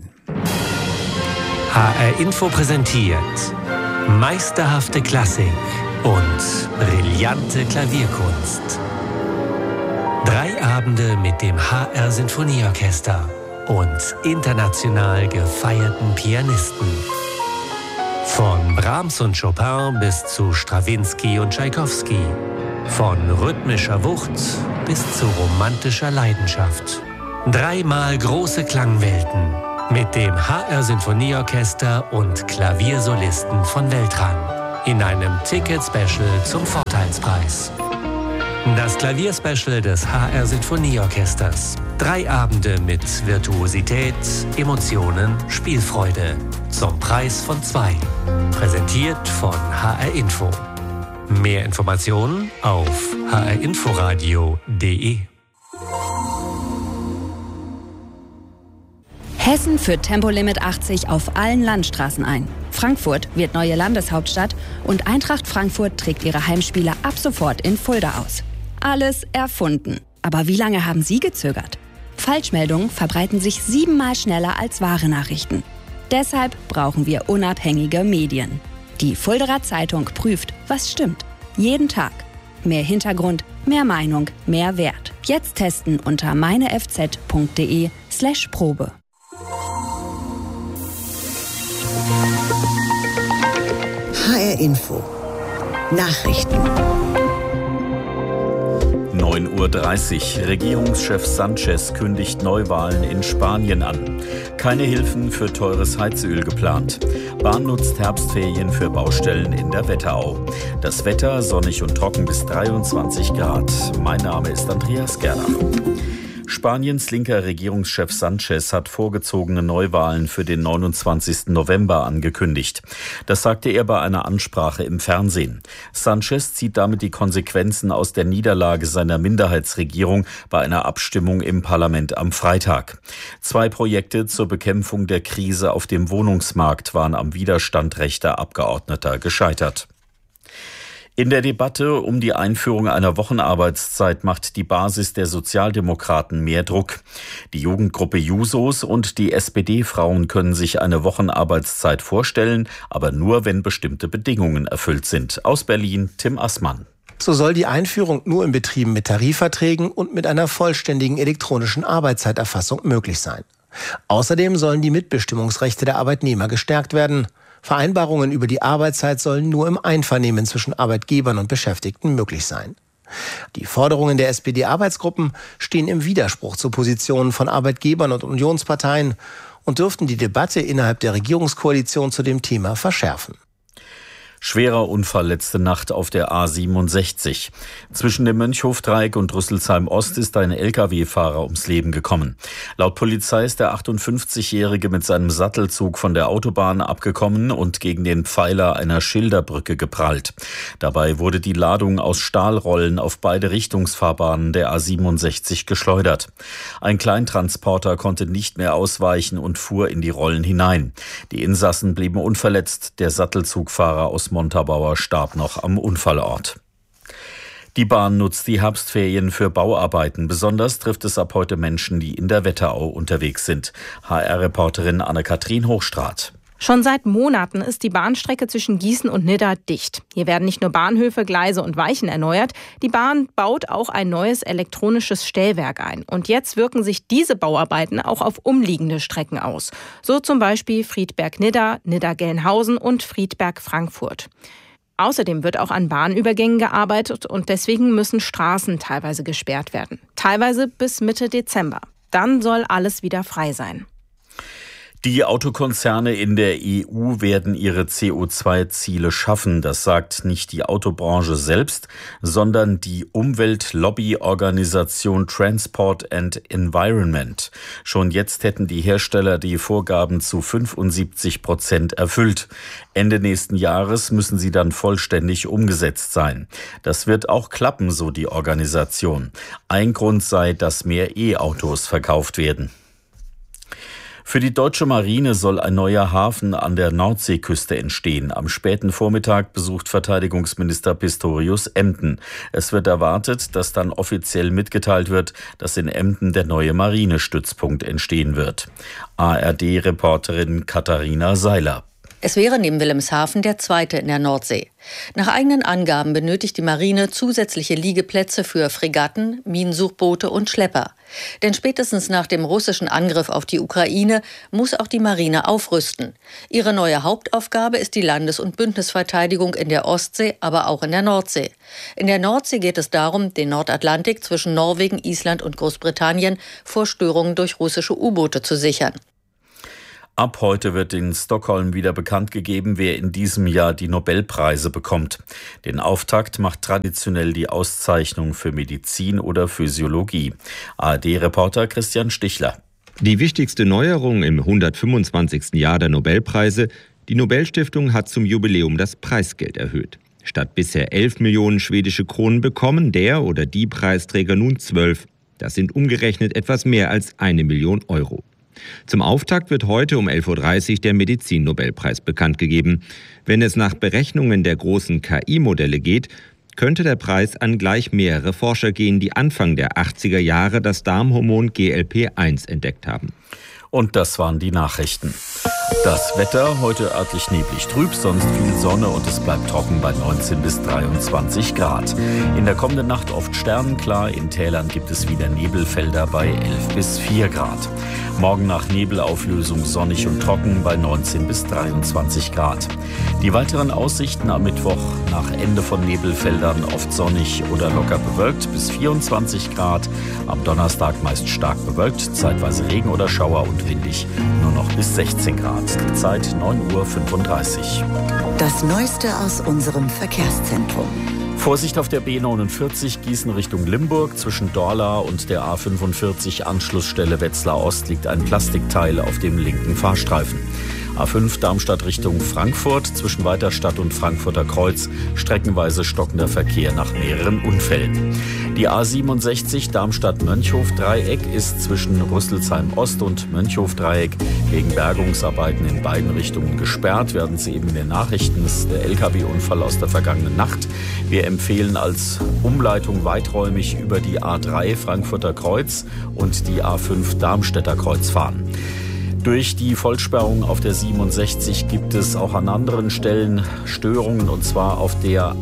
HR Info präsentiert meisterhafte Klassik und brillante Klavierkunst. 3 Abende mit dem HR Sinfonieorchester und international gefeierten Pianisten. Von Brahms und Chopin bis zu Strawinsky und Tschaikowski. Von rhythmischer Wucht bis zu romantischer Leidenschaft. 3-mal große Klangwelten mit dem HR Sinfonieorchester und Klaviersolisten von Weltrang. In einem Ticket-Special zum Vorteilspreis. Das Klavierspecial des HR Sinfonieorchesters. 3 Abende mit Virtuosität, Emotionen, Spielfreude. Zum Preis von 2. Präsentiert von HR Info. Mehr Informationen auf hrinforadio.de. Hessen führt Tempolimit 80 auf allen Landstraßen ein. Frankfurt wird neue Landeshauptstadt und Eintracht Frankfurt trägt ihre Heimspiele ab sofort in Fulda aus. Alles erfunden. Aber wie lange haben Sie gezögert? Falschmeldungen verbreiten sich 7-mal schneller als wahre Nachrichten. Deshalb brauchen wir unabhängige Medien. Die Fuldaer Zeitung prüft, was stimmt. Jeden Tag. Mehr Hintergrund, mehr Meinung, mehr Wert. Jetzt testen unter meinefz.de/Probe. HR Info. Nachrichten. 9:30 Uhr. Regierungschef Sanchez kündigt Neuwahlen in Spanien an. Keine Hilfen für teures Heizöl geplant. Bahn nutzt Herbstferien für Baustellen in der Wetterau. Das Wetter sonnig und trocken bis 23 Grad. Mein Name ist Andreas Gerlach. Spaniens linker Regierungschef Sanchez hat vorgezogene Neuwahlen für den 29. November angekündigt. Das sagte er bei einer Ansprache im Fernsehen. Sanchez zieht damit die Konsequenzen aus der Niederlage seiner Minderheitsregierung bei einer Abstimmung im Parlament am Freitag. 2 Projekte zur Bekämpfung der Krise auf dem Wohnungsmarkt waren am Widerstand rechter Abgeordneter gescheitert. In der Debatte um die Einführung einer Wochenarbeitszeit macht die Basis der Sozialdemokraten mehr Druck. Die Jugendgruppe Jusos und die SPD-Frauen können sich eine Wochenarbeitszeit vorstellen, aber nur, wenn bestimmte Bedingungen erfüllt sind. Aus Berlin, Tim Assmann. So soll die Einführung nur in Betrieben mit Tarifverträgen und mit einer vollständigen elektronischen Arbeitszeiterfassung möglich sein. Außerdem sollen die Mitbestimmungsrechte der Arbeitnehmer gestärkt werden. Vereinbarungen über die Arbeitszeit sollen nur im Einvernehmen zwischen Arbeitgebern und Beschäftigten möglich sein. Die Forderungen der SPD-Arbeitsgruppen stehen im Widerspruch zu Positionen von Arbeitgebern und Unionsparteien und dürften die Debatte innerhalb der Regierungskoalition zu dem Thema verschärfen. Schwerer Unfall letzte Nacht auf der A67. Zwischen dem Mönchhofdreieck und Rüsselsheim-Ost ist ein Lkw-Fahrer ums Leben gekommen. Laut Polizei ist der 58-Jährige mit seinem Sattelzug von der Autobahn abgekommen und gegen den Pfeiler einer Schilderbrücke geprallt. Dabei wurde die Ladung aus Stahlrollen auf beide Richtungsfahrbahnen der A67 geschleudert. Ein Kleintransporter konnte nicht mehr ausweichen und fuhr in die Rollen hinein. Die Insassen blieben unverletzt. Der Sattelzugfahrer aus Montabaur starb noch am Unfallort. Die Bahn nutzt die Herbstferien für Bauarbeiten. Besonders trifft es ab heute Menschen, die in der Wetterau unterwegs sind. HR-Reporterin Anne-Kathrin Hochstraat. Schon seit Monaten ist die Bahnstrecke zwischen Gießen und Nidda dicht. Hier werden nicht nur Bahnhöfe, Gleise und Weichen erneuert, die Bahn baut auch ein neues elektronisches Stellwerk ein. Und jetzt wirken sich diese Bauarbeiten auch auf umliegende Strecken aus. So zum Beispiel Friedberg-Nidda, Nidda-Gelnhausen und Friedberg-Frankfurt. Außerdem wird auch an Bahnübergängen gearbeitet und deswegen müssen Straßen teilweise gesperrt werden. Teilweise bis Mitte Dezember. Dann soll alles wieder frei sein. Die Autokonzerne in der EU werden ihre CO2-Ziele schaffen. Das sagt nicht die Autobranche selbst, sondern die Umweltlobby-Organisation Transport and Environment. Schon jetzt hätten die Hersteller die Vorgaben zu 75% erfüllt. Ende nächsten Jahres müssen sie dann vollständig umgesetzt sein. Das wird auch klappen, so die Organisation. Ein Grund sei, dass mehr E-Autos verkauft werden. Für die deutsche Marine soll ein neuer Hafen an der Nordseeküste entstehen. Am späten Vormittag besucht Verteidigungsminister Pistorius Emden. Es wird erwartet, dass dann offiziell mitgeteilt wird, dass in Emden der neue Marinestützpunkt entstehen wird. ARD-Reporterin Katharina Seiler. Es wäre neben Wilhelmshaven der zweite in der Nordsee. Nach eigenen Angaben benötigt die Marine zusätzliche Liegeplätze für Fregatten, Minensuchboote und Schlepper. Denn spätestens nach dem russischen Angriff auf die Ukraine muss auch die Marine aufrüsten. Ihre neue Hauptaufgabe ist die Landes- und Bündnisverteidigung in der Ostsee, aber auch in der Nordsee. In der Nordsee geht es darum, den Nordatlantik zwischen Norwegen, Island und Großbritannien vor Störungen durch russische U-Boote zu sichern. Ab heute wird in Stockholm wieder bekannt gegeben, wer in diesem Jahr die Nobelpreise bekommt. Den Auftakt macht traditionell die Auszeichnung für Medizin oder Physiologie. ARD-Reporter Christian Stichler. Die wichtigste Neuerung im 125. Jahr der Nobelpreise: die Nobelstiftung hat zum Jubiläum das Preisgeld erhöht. Statt bisher 11 Millionen schwedische Kronen bekommen der oder die Preisträger nun 12. Das sind umgerechnet etwas mehr als 1 Million Euro. Zum Auftakt wird heute um 11.30 Uhr der Medizin-Nobelpreis bekannt gegeben. Wenn es nach Berechnungen der großen KI-Modelle geht, könnte der Preis an gleich mehrere Forscher gehen, die Anfang der 80er Jahre das Darmhormon GLP-1 entdeckt haben. Und das waren die Nachrichten. Das Wetter, heute örtlich neblig trüb, sonst viel Sonne und es bleibt trocken bei 19 bis 23 Grad. In der kommenden Nacht oft sternenklar, in Tälern gibt es wieder Nebelfelder bei 11 bis 4 Grad. Morgen nach Nebelauflösung sonnig und trocken bei 19 bis 23 Grad. Die weiteren Aussichten am Mittwoch: nach Ende von Nebelfeldern oft sonnig oder locker bewölkt bis 24 Grad. Am Donnerstag meist stark bewölkt, zeitweise Regen oder Schauer und windig, nur noch bis 16 Grad. Die Zeit 9:35 Uhr. Das Neueste aus unserem Verkehrszentrum. Vorsicht auf der B49 Gießen Richtung Limburg. Zwischen Dorla und der A45 Anschlussstelle Wetzlar Ost liegt ein Plastikteil auf dem linken Fahrstreifen. A5 Darmstadt Richtung Frankfurt, zwischen Weiterstadt und Frankfurter Kreuz streckenweise stockender Verkehr nach mehreren Unfällen. Die A67 Darmstadt-Mönchhof-Dreieck ist zwischen Rüsselsheim Ost und Mönchhof-Dreieck wegen Bergungsarbeiten in beiden Richtungen gesperrt. Werden Sie eben in den Nachrichten, ist der LKW-Unfall aus der vergangenen Nacht. Wir empfehlen als Umleitung weiträumig über die A3 Frankfurter Kreuz und die A5 Darmstädter Kreuz fahren. Durch die Vollsperrung auf der 67 gibt es auch an anderen Stellen Störungen, und zwar auf der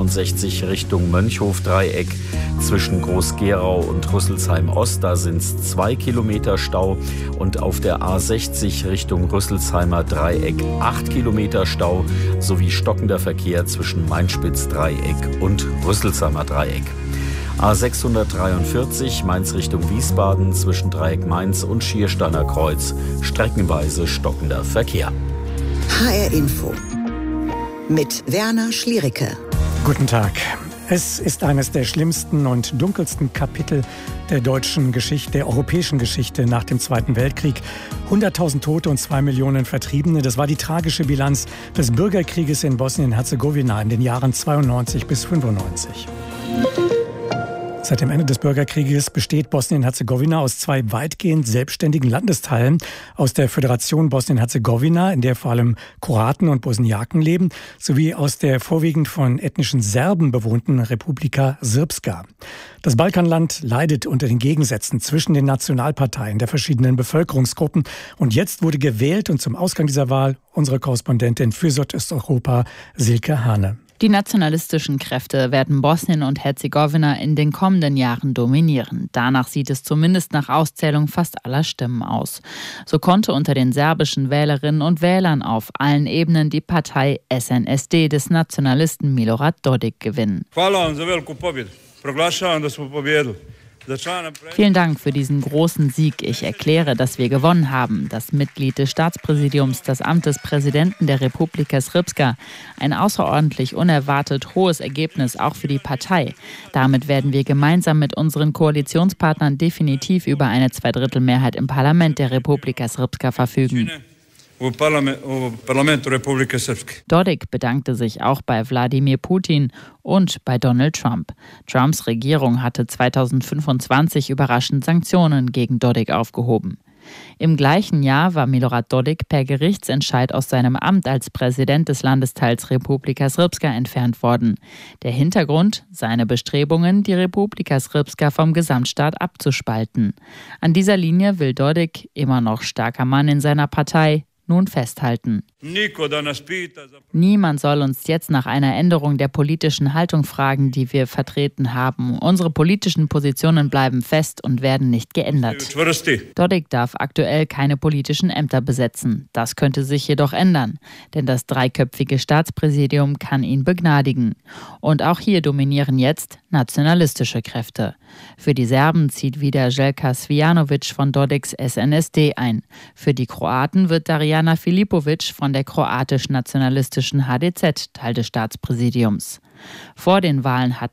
A67 Richtung Mönchhof-Dreieck zwischen Groß-Gerau und Rüsselsheim Ost. Da sind es 2 Kilometer Stau, und auf der A60 Richtung Rüsselsheimer Dreieck 8 Kilometer Stau sowie stockender Verkehr zwischen Mainspitz-Dreieck und Rüsselsheimer Dreieck. A643 Mainz Richtung Wiesbaden zwischen Dreieck Mainz und Schiersteiner Kreuz streckenweise stockender Verkehr. HR Info mit Werner Schliericke. Guten Tag. Es ist eines der schlimmsten und dunkelsten Kapitel der deutschen Geschichte, der europäischen Geschichte nach dem Zweiten Weltkrieg. 100.000 Tote und 2 Millionen Vertriebene. Das war die tragische Bilanz des Bürgerkrieges in Bosnien-Herzegowina in den Jahren 92 bis 95. Seit dem Ende des Bürgerkrieges besteht Bosnien-Herzegowina aus 2 weitgehend selbstständigen Landesteilen. Aus der Föderation Bosnien-Herzegowina, in der vor allem Kroaten und Bosniaken leben, sowie aus der vorwiegend von ethnischen Serben bewohnten Republika Srpska. Das Balkanland leidet unter den Gegensätzen zwischen den Nationalparteien der verschiedenen Bevölkerungsgruppen. Und jetzt wurde gewählt und zum Ausgang dieser Wahl unsere Korrespondentin für Südosteuropa, Silke Hane. Die nationalistischen Kräfte werden Bosnien und Herzegowina in den kommenden Jahren dominieren. Danach sieht es zumindest nach Auszählung fast aller Stimmen aus. So konnte unter den serbischen Wählerinnen und Wählern auf allen Ebenen die Partei SNSD des Nationalisten Milorad Dodik gewinnen. Vielen Dank für diesen großen Sieg. Ich erkläre, dass wir gewonnen haben. Das Mitglied des Staatspräsidiums, das Amt des Präsidenten der Republika Srpska. Ein außerordentlich unerwartet hohes Ergebnis auch für die Partei. Damit werden wir gemeinsam mit unseren Koalitionspartnern definitiv über eine Zweidrittelmehrheit im Parlament der Republika Srpska verfügen. Dodik bedankte sich auch bei Wladimir Putin und bei Donald Trump. Trumps Regierung hatte 2025 überraschend Sanktionen gegen Dodik aufgehoben. Im gleichen Jahr war Milorad Dodik per Gerichtsentscheid aus seinem Amt als Präsident des Landesteils Republika Srpska entfernt worden. Der Hintergrund? Seine Bestrebungen, die Republika Srpska vom Gesamtstaat abzuspalten. An dieser Linie will Dodik, immer noch starker Mann in seiner Partei, nun festhalten. Niemand soll uns jetzt nach einer Änderung der politischen Haltung fragen, die wir vertreten haben. Unsere politischen Positionen bleiben fest und werden nicht geändert. Dodik darf aktuell keine politischen Ämter besetzen. Das könnte sich jedoch ändern, denn das 3-köpfige Staatspräsidium kann ihn begnadigen. Und auch hier dominieren jetzt nationalistische Kräfte. Für die Serben zieht wieder Željka Cvijanović von Dodiks SNSD ein. Für die Kroaten wird Darijana Filipović von der kroatisch-nationalistischen HDZ Teil des Staatspräsidiums. Vor den Wahlen hat